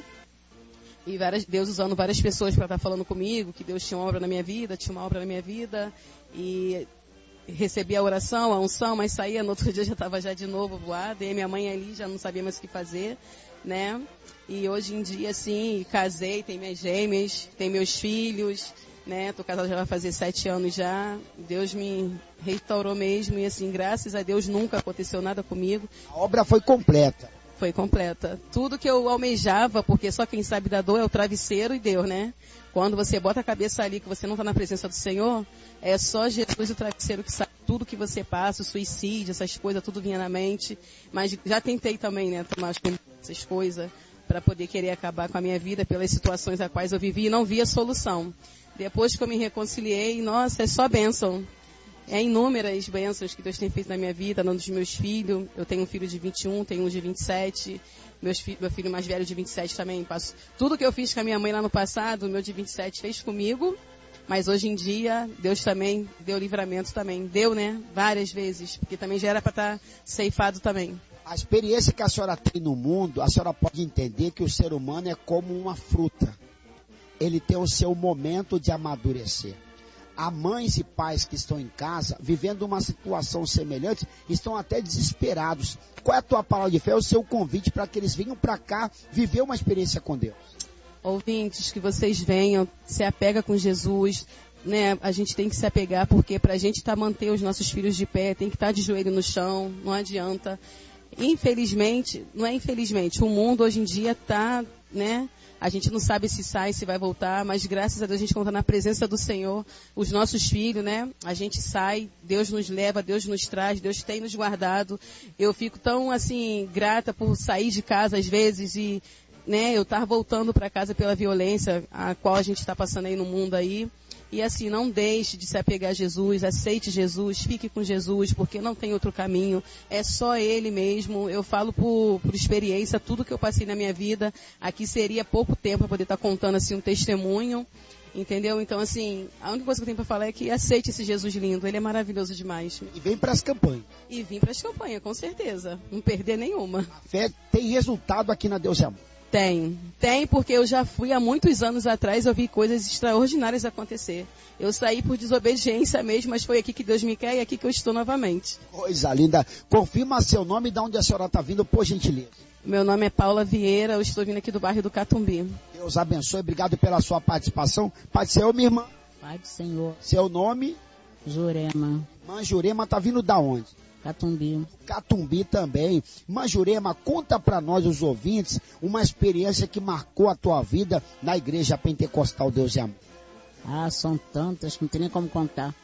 e várias, Deus usando várias pessoas para estar falando comigo, que Deus tinha uma obra na minha vida, tinha uma obra na minha vida, e... recebi a oração, a unção, mas saía, no outro dia já estava já de novo voada, e minha mãe ali já não sabia mais o que fazer, né? E hoje em dia, assim, casei, tenho minhas gêmeas, tenho meus filhos, né? Tô casada já vai fazer sete anos já. Deus me restaurou mesmo, e assim, graças a Deus nunca aconteceu nada comigo. A obra foi completa. Foi completa. Tudo que eu almejava, porque só quem sabe da dor é o travesseiro e Deus, né? Quando você bota a cabeça ali, que você não está na presença do Senhor, é só Jesus o travesseiro que sabe tudo que você passa, o suicídio, essas coisas, tudo vinha na mente. Mas já tentei também, né, tomar essas coisas para poder querer acabar com a minha vida pelas situações a quais eu vivi e não via solução. Depois que eu me reconciliei, nossa, é só bênção. É inúmeras bênçãos que Deus tem feito na minha vida, na dos meus filhos. Eu tenho um filho de vinte e um, tenho um de vinte e sete. Meus fi- meu filho mais velho de vinte e sete também. Passo. Tudo que eu fiz com a minha mãe lá no passado, o meu de vinte e sete fez comigo. Mas hoje em dia, Deus também deu livramento também. Deu, né? Várias vezes. Porque também já era para estar ceifado também. A experiência que a senhora tem no mundo, a senhora pode entender que o ser humano é como uma fruta. Ele tem o seu momento de amadurecer. Há mães e pais que estão em casa, vivendo uma situação semelhante, estão até desesperados. Qual é a tua palavra de fé, o seu convite para que eles venham para cá viver uma experiência com Deus? Ouvintes, que vocês venham, se apega com Jesus, né? A gente tem que se apegar, porque para a gente tá, manter os nossos filhos de pé, tem que estar tá de joelho no chão, não adianta. Infelizmente, não é infelizmente, o mundo hoje em dia está, né? A gente não sabe se sai, se vai voltar, mas graças a Deus a gente conta na presença do Senhor, os nossos filhos, né? A gente sai, Deus nos leva, Deus nos traz, Deus tem nos guardado. Eu fico tão, assim, grata por sair de casa às vezes e, né, eu estar voltando para casa pela violência a qual a gente está passando aí no mundo aí. E assim, não deixe de se apegar a Jesus, aceite Jesus, fique com Jesus, porque não tem outro caminho, é só Ele mesmo. Eu falo por, por experiência, tudo que eu passei na minha vida, aqui seria pouco tempo para poder estar contando assim um testemunho, entendeu? Então assim, a única coisa que eu tenho para falar é que aceite esse Jesus lindo, Ele é maravilhoso demais. E vem para as campanhas. E vim para as campanhas, com certeza, não perder nenhuma. A fé tem resultado aqui na Deus é Amor. Tem, tem, porque eu já fui há muitos anos atrás, eu vi coisas extraordinárias acontecer. Eu saí por desobediência mesmo, mas foi aqui que Deus me quer e aqui que eu estou novamente. Coisa linda. Confirma seu nome e de onde a senhora está vindo, por gentileza. Meu nome é Paula Vieira, eu estou vindo aqui do bairro do Catumbi. Deus abençoe, obrigado pela sua participação. Pai do Senhor, minha irmã. Pai do Senhor. Seu nome? Jurema. Irmã Jurema está vindo da onde? Catumbi. Catumbi também. Irmã Jurema, conta para nós, os ouvintes, uma experiência que marcou a tua vida na Igreja Pentecostal Deus é Amor. Ah, são tantas que não tem nem como contar.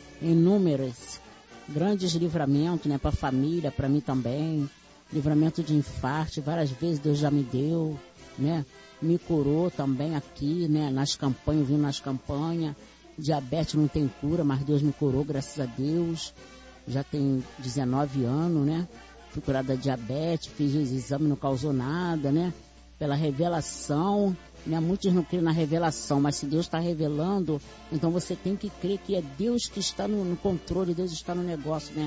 Inúmeras. Grandes livramentos, né, para a família, para mim também. Livramento de infarto, várias vezes Deus já me deu, né? Me curou também aqui, né, nas campanhas, vim nas campanhas. Diabetes não tem cura, mas Deus me curou, graças a Deus. Já tem dezenove anos, né? Fui curada da diabetes, fiz os exames, não causou nada, né? Pela revelação, né? Muitos não creem na revelação, mas se Deus está revelando, então você tem que crer que é Deus que está no, no controle, Deus está no negócio, né?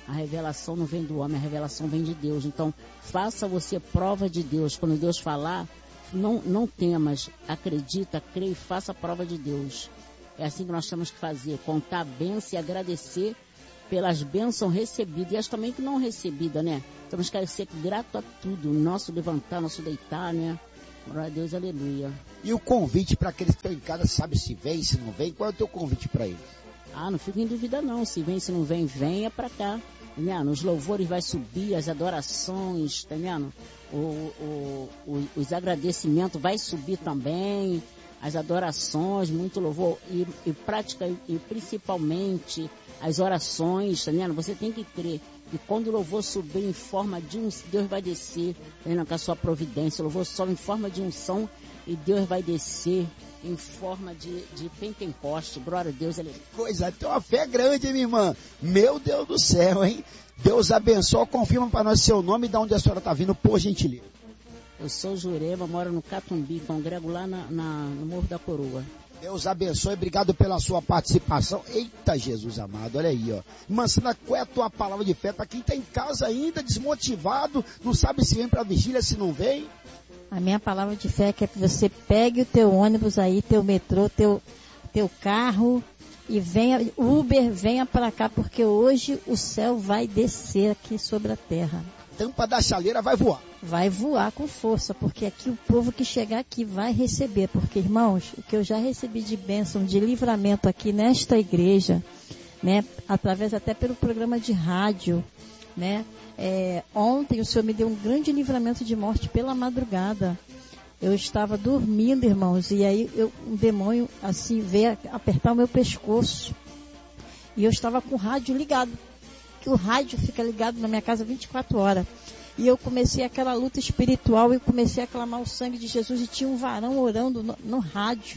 A revelação não vem do homem, a revelação vem de Deus. Então, faça você prova de Deus. Quando Deus falar, não, não temas, acredita, crê e faça a prova de Deus. É assim que nós temos que fazer, contar a bênção e agradecer pelas bênçãos recebidas e as também que não recebidas, né? Temos que ser grato a tudo, nosso levantar, nosso deitar, né? Glória a Deus, aleluia. E o convite para aqueles que estão em casa, sabe se vem, se não vem? Qual é o teu convite para eles? Ah, não fica em dúvida não, se vem, se não vem, venha para cá. Tá vendo? Os louvores vai subir, as adorações, tá vendo? O, o, o, os agradecimentos vai subir também, as adorações, muito louvor, e, e prática, e principalmente as orações, tá vendo? Você tem que crer que quando o louvor subir em forma de um, Deus vai descer, tá vendo? Com a sua providência, o louvor sobe em forma de unção e Deus vai descer em forma de, de Pentecoste. Glória a Deus, aleluia. Coisa, tem uma fé grande, minha irmã. Meu Deus do céu, hein? Deus abençoe, confirma para nós seu nome e de onde a senhora está vindo, por gentileza. Eu sou Jurema, moro no Catumbi, congrego lá na, na, no Morro da Coroa. Deus abençoe, obrigado pela sua participação. Eita, Jesus amado, olha aí, ó. Irmã Sandra, qual é a tua palavra de fé para quem está em casa ainda, desmotivado, não sabe se vem para a vigília, se não vem? A minha palavra de fé é que você pegue o teu ônibus aí, teu metrô, teu, teu carro e venha, Uber, venha para cá, porque hoje o céu vai descer aqui sobre a terra. Tampa da chaleira vai voar. Vai voar com força, porque aqui o povo que chegar aqui vai receber, porque, irmãos, o que eu já recebi de bênção, de livramento aqui nesta igreja, né, através até pelo programa de rádio, né, É, ontem o Senhor me deu um grande livramento de morte pela madrugada. Eu estava dormindo, irmãos, e aí eu, um demônio assim veio apertar o meu pescoço. E eu estava com o rádio ligado, que o rádio fica ligado na minha casa vinte e quatro horas. E eu comecei aquela luta espiritual e comecei a clamar o sangue de Jesus e tinha um varão orando no, no rádio.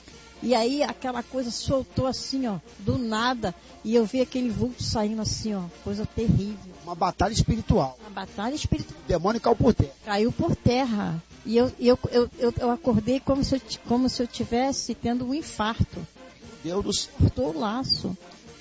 E aí aquela coisa soltou assim, ó, do nada. E eu vi aquele vulto saindo assim, ó, coisa terrível. Uma batalha espiritual. Uma batalha espiritual. O demônio caiu por terra. Caiu por terra. E eu, eu, eu, eu, eu acordei como se eu, como se eu tivesse tendo um infarto. Deus do céu. Cortou o laço.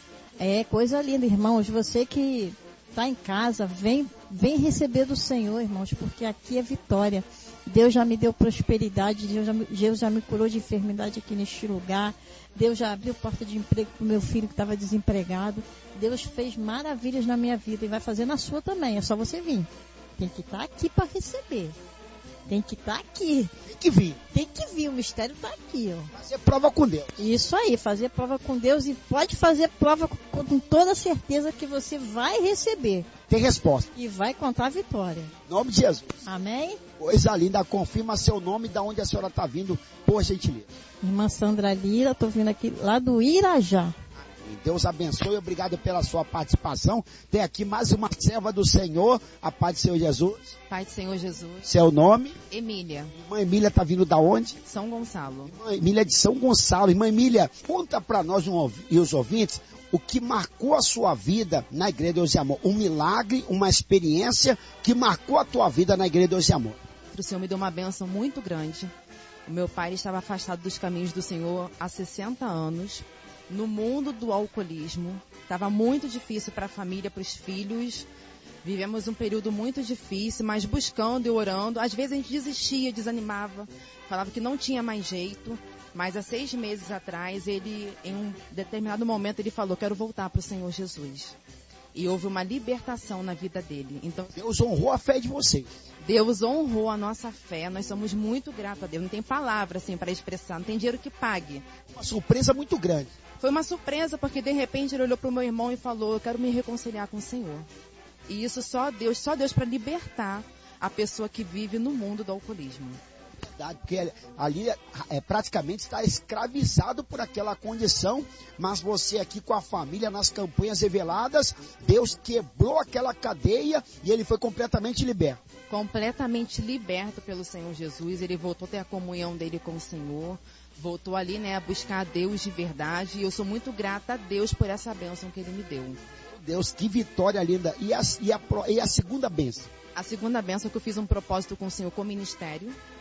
É coisa linda, irmãos. Você que está em casa, vem, vem receber do Senhor, irmãos, porque aqui é vitória. Deus já me deu prosperidade, Deus já, Deus já me curou de enfermidade aqui neste lugar. Deus já abriu porta de emprego para o meu filho que estava desempregado. Deus fez maravilhas na minha vida e vai fazer na sua também. É só você vir. Tem que estar aqui para receber. Tem que estar aqui. Tem que vir. Tem que vir. O mistério está aqui, ó. Fazer prova com Deus. Isso aí, fazer prova com Deus e pode fazer prova com, com toda certeza que você vai receber. Tem resposta. E vai contar a vitória. Em nome de Jesus. Amém? Coisa linda, confirma seu nome e de onde a senhora está vindo, por gentileza. Irmã Sandra Lira, estou vindo aqui lá do Irajá. Deus abençoe, obrigado pela sua participação. Tem aqui mais uma serva do Senhor, a paz do Senhor Jesus. Pai do Senhor Jesus. Seu nome? Emília. Irmã Emília está vindo da onde? São Gonçalo. Irmã Emília de São Gonçalo. Irmã Emília, conta para nós um, e os ouvintes o que marcou a sua vida na Igreja Deus e Amor. Um milagre, uma experiência que marcou a tua vida na Igreja Deus e Amor. O Senhor me deu uma bênção muito grande. O meu pai estava afastado dos caminhos do Senhor há sessenta anos. No mundo do alcoolismo, estava muito difícil para a família, para os filhos. Vivemos um período muito difícil, mas buscando e orando. Às vezes a gente desistia, desanimava, falava que não tinha mais jeito. Mas há seis meses atrás, ele, em um determinado momento, ele falou: quero voltar para o Senhor Jesus. E houve uma libertação na vida dele. Então, Deus honrou a fé de vocês. Deus honrou a nossa fé. Nós somos muito gratos a Deus. Não tem palavra assim para expressar, não tem dinheiro que pague. Uma surpresa muito grande. Foi uma surpresa, porque de repente ele olhou para o meu irmão e falou: eu quero me reconciliar com o Senhor. E isso só Deus, só Deus para libertar a pessoa que vive no mundo do alcoolismo. Porque ali é, praticamente está escravizado por aquela condição, mas você aqui com a família nas campanhas reveladas, Deus quebrou aquela cadeia e ele foi completamente liberto. Completamente liberto pelo Senhor Jesus. Ele voltou a ter a comunhão dele com o Senhor, voltou ali, né, a buscar a Deus de verdade, e eu sou muito grata a Deus por essa bênção que ele me deu. Deus, que vitória linda. E a, e a, e a segunda bênção? A segunda bênção é que eu fiz um propósito com o Senhor com o ministério.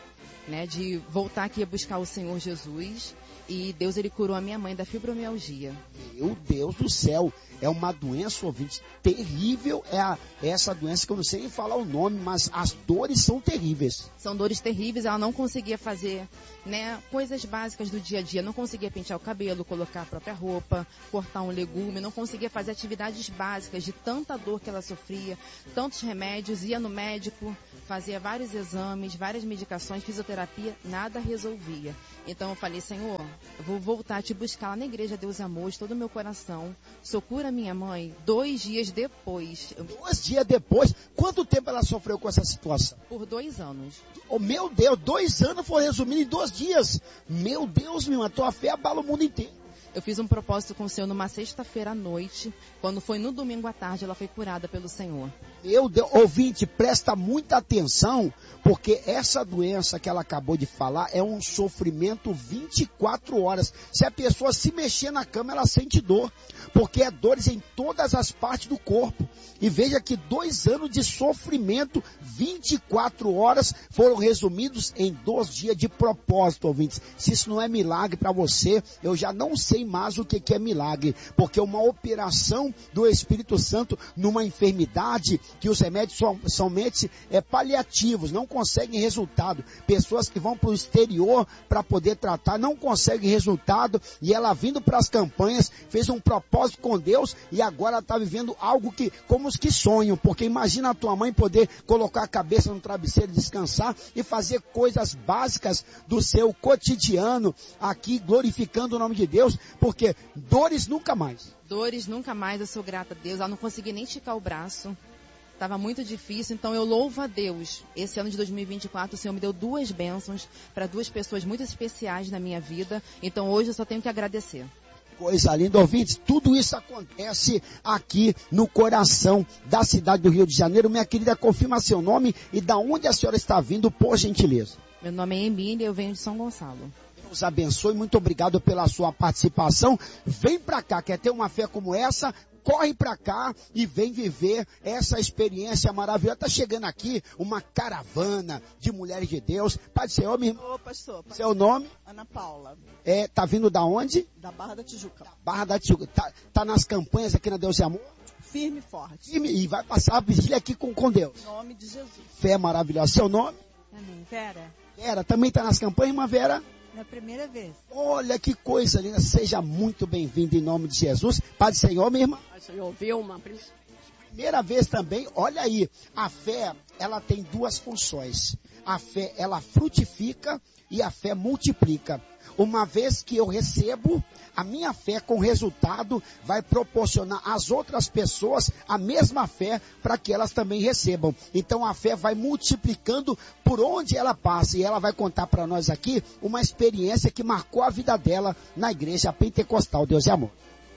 né, de voltar aqui a buscar o Senhor Jesus. E Deus, ele curou a minha mãe da fibromialgia. Meu Deus do céu, é uma doença, ouvinte, terrível. É, a, é essa doença que eu não sei nem falar o nome, mas as dores são terríveis. São dores terríveis, ela não conseguia fazer, né, coisas básicas do dia a dia. Não conseguia pentear o cabelo, colocar a própria roupa, cortar um legume. Não conseguia fazer atividades básicas de tanta dor que ela sofria, tantos remédios, ia no médico, fazia vários exames, várias medicações, fisioterapia, nada resolvia. Então eu falei, Senhor, eu vou voltar a te buscar lá na igreja Deus e Amor, de todo o meu coração. Socura minha mãe. Dois dias depois. Eu... Dois dias depois? Quanto tempo ela sofreu com essa situação? Por dois anos. Oh, meu Deus, dois anos foi resumido em dois dias. Meu Deus, meu, a tua fé abala o mundo inteiro. Eu fiz um propósito com o Senhor numa sexta-feira à noite. Quando foi no domingo à tarde, ela foi curada pelo Senhor. Meu Deus, ouvinte, presta muita atenção, porque essa doença que ela acabou de falar é um sofrimento vinte e quatro horas. Se a pessoa se mexer na cama, ela sente dor, porque é dores em todas as partes do corpo. E veja que dois anos de sofrimento, vinte e quatro horas, foram resumidos em dois dias de propósito, ouvintes. Se isso não é milagre para você, eu já não sei mais o que, que é milagre, porque uma operação do Espírito Santo numa enfermidade, que os remédios são somente é, paliativos, não conseguem resultado. Pessoas que vão para o exterior para poder tratar, não conseguem resultado, e ela vindo para as campanhas, fez um propósito com Deus, e agora está vivendo algo que, como os que sonham, porque imagina a tua mãe poder colocar a cabeça no travesseiro, descansar e fazer coisas básicas do seu cotidiano, aqui glorificando o nome de Deus, porque dores nunca mais. Dores nunca mais, eu sou grata a Deus, ela não conseguia nem esticar o braço. Estava muito difícil, então eu louvo a Deus. Esse ano de dois mil e vinte e quatro, o Senhor me deu duas bênçãos para duas pessoas muito especiais na minha vida. Então hoje eu só tenho que agradecer. Coisa linda, ouvintes, tudo isso acontece aqui no coração da cidade do Rio de Janeiro. Minha querida, confirma seu nome e da onde a senhora está vindo, por gentileza. Meu nome é Emília, eu venho de São Gonçalo. Deus abençoe, muito obrigado pela sua participação. Vem pra cá, quer ter uma fé como essa? Corre para cá e vem viver essa experiência maravilhosa. Está chegando aqui uma caravana de mulheres de Deus. Pai do Senhor, minha irmã. Ô, pastor. Seu nome? Ana Paula. É, tá vindo da onde? Da Barra da Tijuca. Da Barra da Tijuca. Tá, tá nas campanhas aqui na Deus e Amor? Firme e forte. Firme, e vai passar a vigília aqui com, com Deus. Em nome de Jesus. Fé maravilhosa. Seu nome? Amém. Vera. Vera, também tá nas campanhas, irmã Vera? Na primeira vez. Olha que coisa linda. Seja muito bem-vindo em nome de Jesus. Pai do Senhor, minha irmã. Pai do Senhor, Vilma. Primeira vez também, olha aí. A fé, ela tem duas funções. A fé, ela frutifica e a fé multiplica. Uma vez que eu recebo, a minha fé com resultado vai proporcionar às outras pessoas a mesma fé para que elas também recebam. Então a fé vai multiplicando por onde ela passa. E ela vai contar para nós aqui uma experiência que marcou a vida dela na igreja pentecostal. Deus é amor.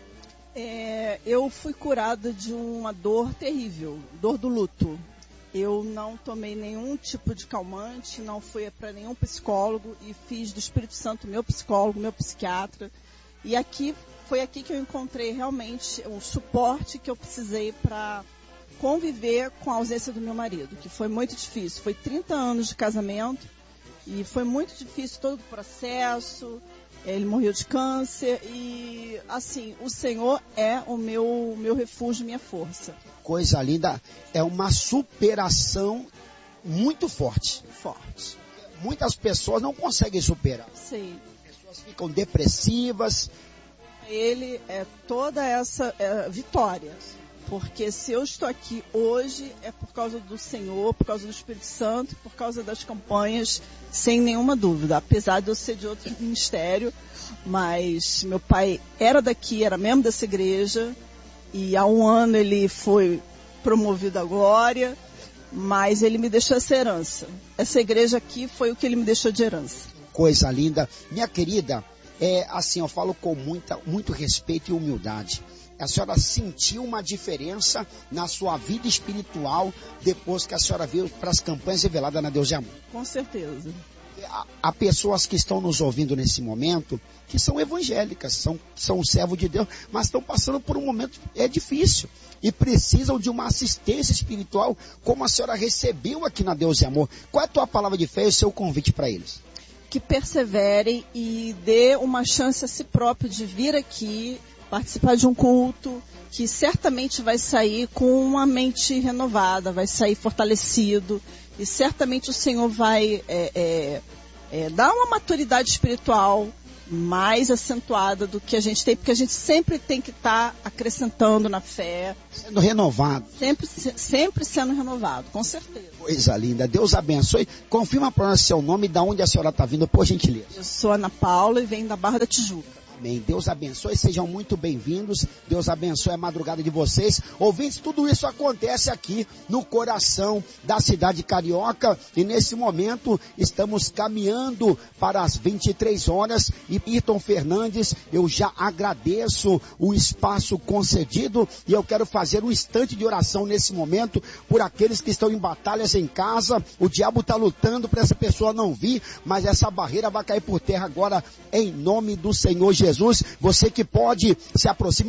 É, eu fui curada de uma dor terrível, dor do luto. Eu não tomei nenhum tipo de calmante, não fui para nenhum psicólogo e fiz do Espírito Santo meu psicólogo, meu psiquiatra. E aqui foi aqui que eu encontrei realmente o suporte que eu precisei para conviver com a ausência do meu marido, que foi muito difícil. Foi trinta anos de casamento e foi muito difícil todo o processo. Ele morreu de câncer e, assim, o Senhor é o meu, meu refúgio, minha força. Coisa linda, é uma superação muito forte. Forte. Muitas pessoas não conseguem superar. Sim. As pessoas ficam depressivas. Ele é toda essa é, vitória. Porque se eu estou aqui hoje é por causa do Senhor, por causa do Espírito Santo, por causa das campanhas, sem nenhuma dúvida. Apesar de eu ser de outro ministério, mas meu pai era daqui, era membro dessa igreja, e há um ano ele foi promovido à glória, mas ele me deixou essa herança. Essa igreja aqui foi o que ele me deixou de herança. Coisa linda. Minha querida, é assim, eu falo com muita, muito respeito e humildade. A senhora sentiu uma diferença na sua vida espiritual depois que a senhora veio para as campanhas reveladas na Deus de Amor? Com certeza. Há, há pessoas que estão nos ouvindo nesse momento, que são evangélicas, são, são servos de Deus, mas estão passando por um momento é difícil e precisam de uma assistência espiritual, como a senhora recebeu aqui na Deus e Amor. Qual é a tua palavra de fé e o seu convite para eles? Que perseverem e dê uma chance a si próprio de vir aqui, participar de um culto, que certamente vai sair com uma mente renovada, vai sair fortalecido, e certamente o Senhor vai é, é, é, dar uma maturidade espiritual mais acentuada do que a gente tem, porque a gente sempre tem que estar tá acrescentando na fé. Sendo renovado. Sempre, sempre sendo renovado, com certeza. Coisa linda. Deus abençoe. Confirma para nós seu nome e de onde a senhora está vindo, por gentileza. Eu sou Ana Paula e venho da Barra da Tijuca. Amém. Deus abençoe, sejam muito bem-vindos. Deus abençoe a madrugada de vocês. Ouvintes, tudo isso acontece aqui no coração da cidade carioca. E nesse momento estamos caminhando para as vinte e três horas. E Ayrton Fernandes, eu já agradeço o espaço concedido. E eu quero fazer um instante de oração nesse momento por aqueles que estão em batalhas em casa. O diabo está lutando para essa pessoa não vir, mas essa barreira vai cair por terra agora em nome do Senhor Jesus. Jesus, você que pode se aproximar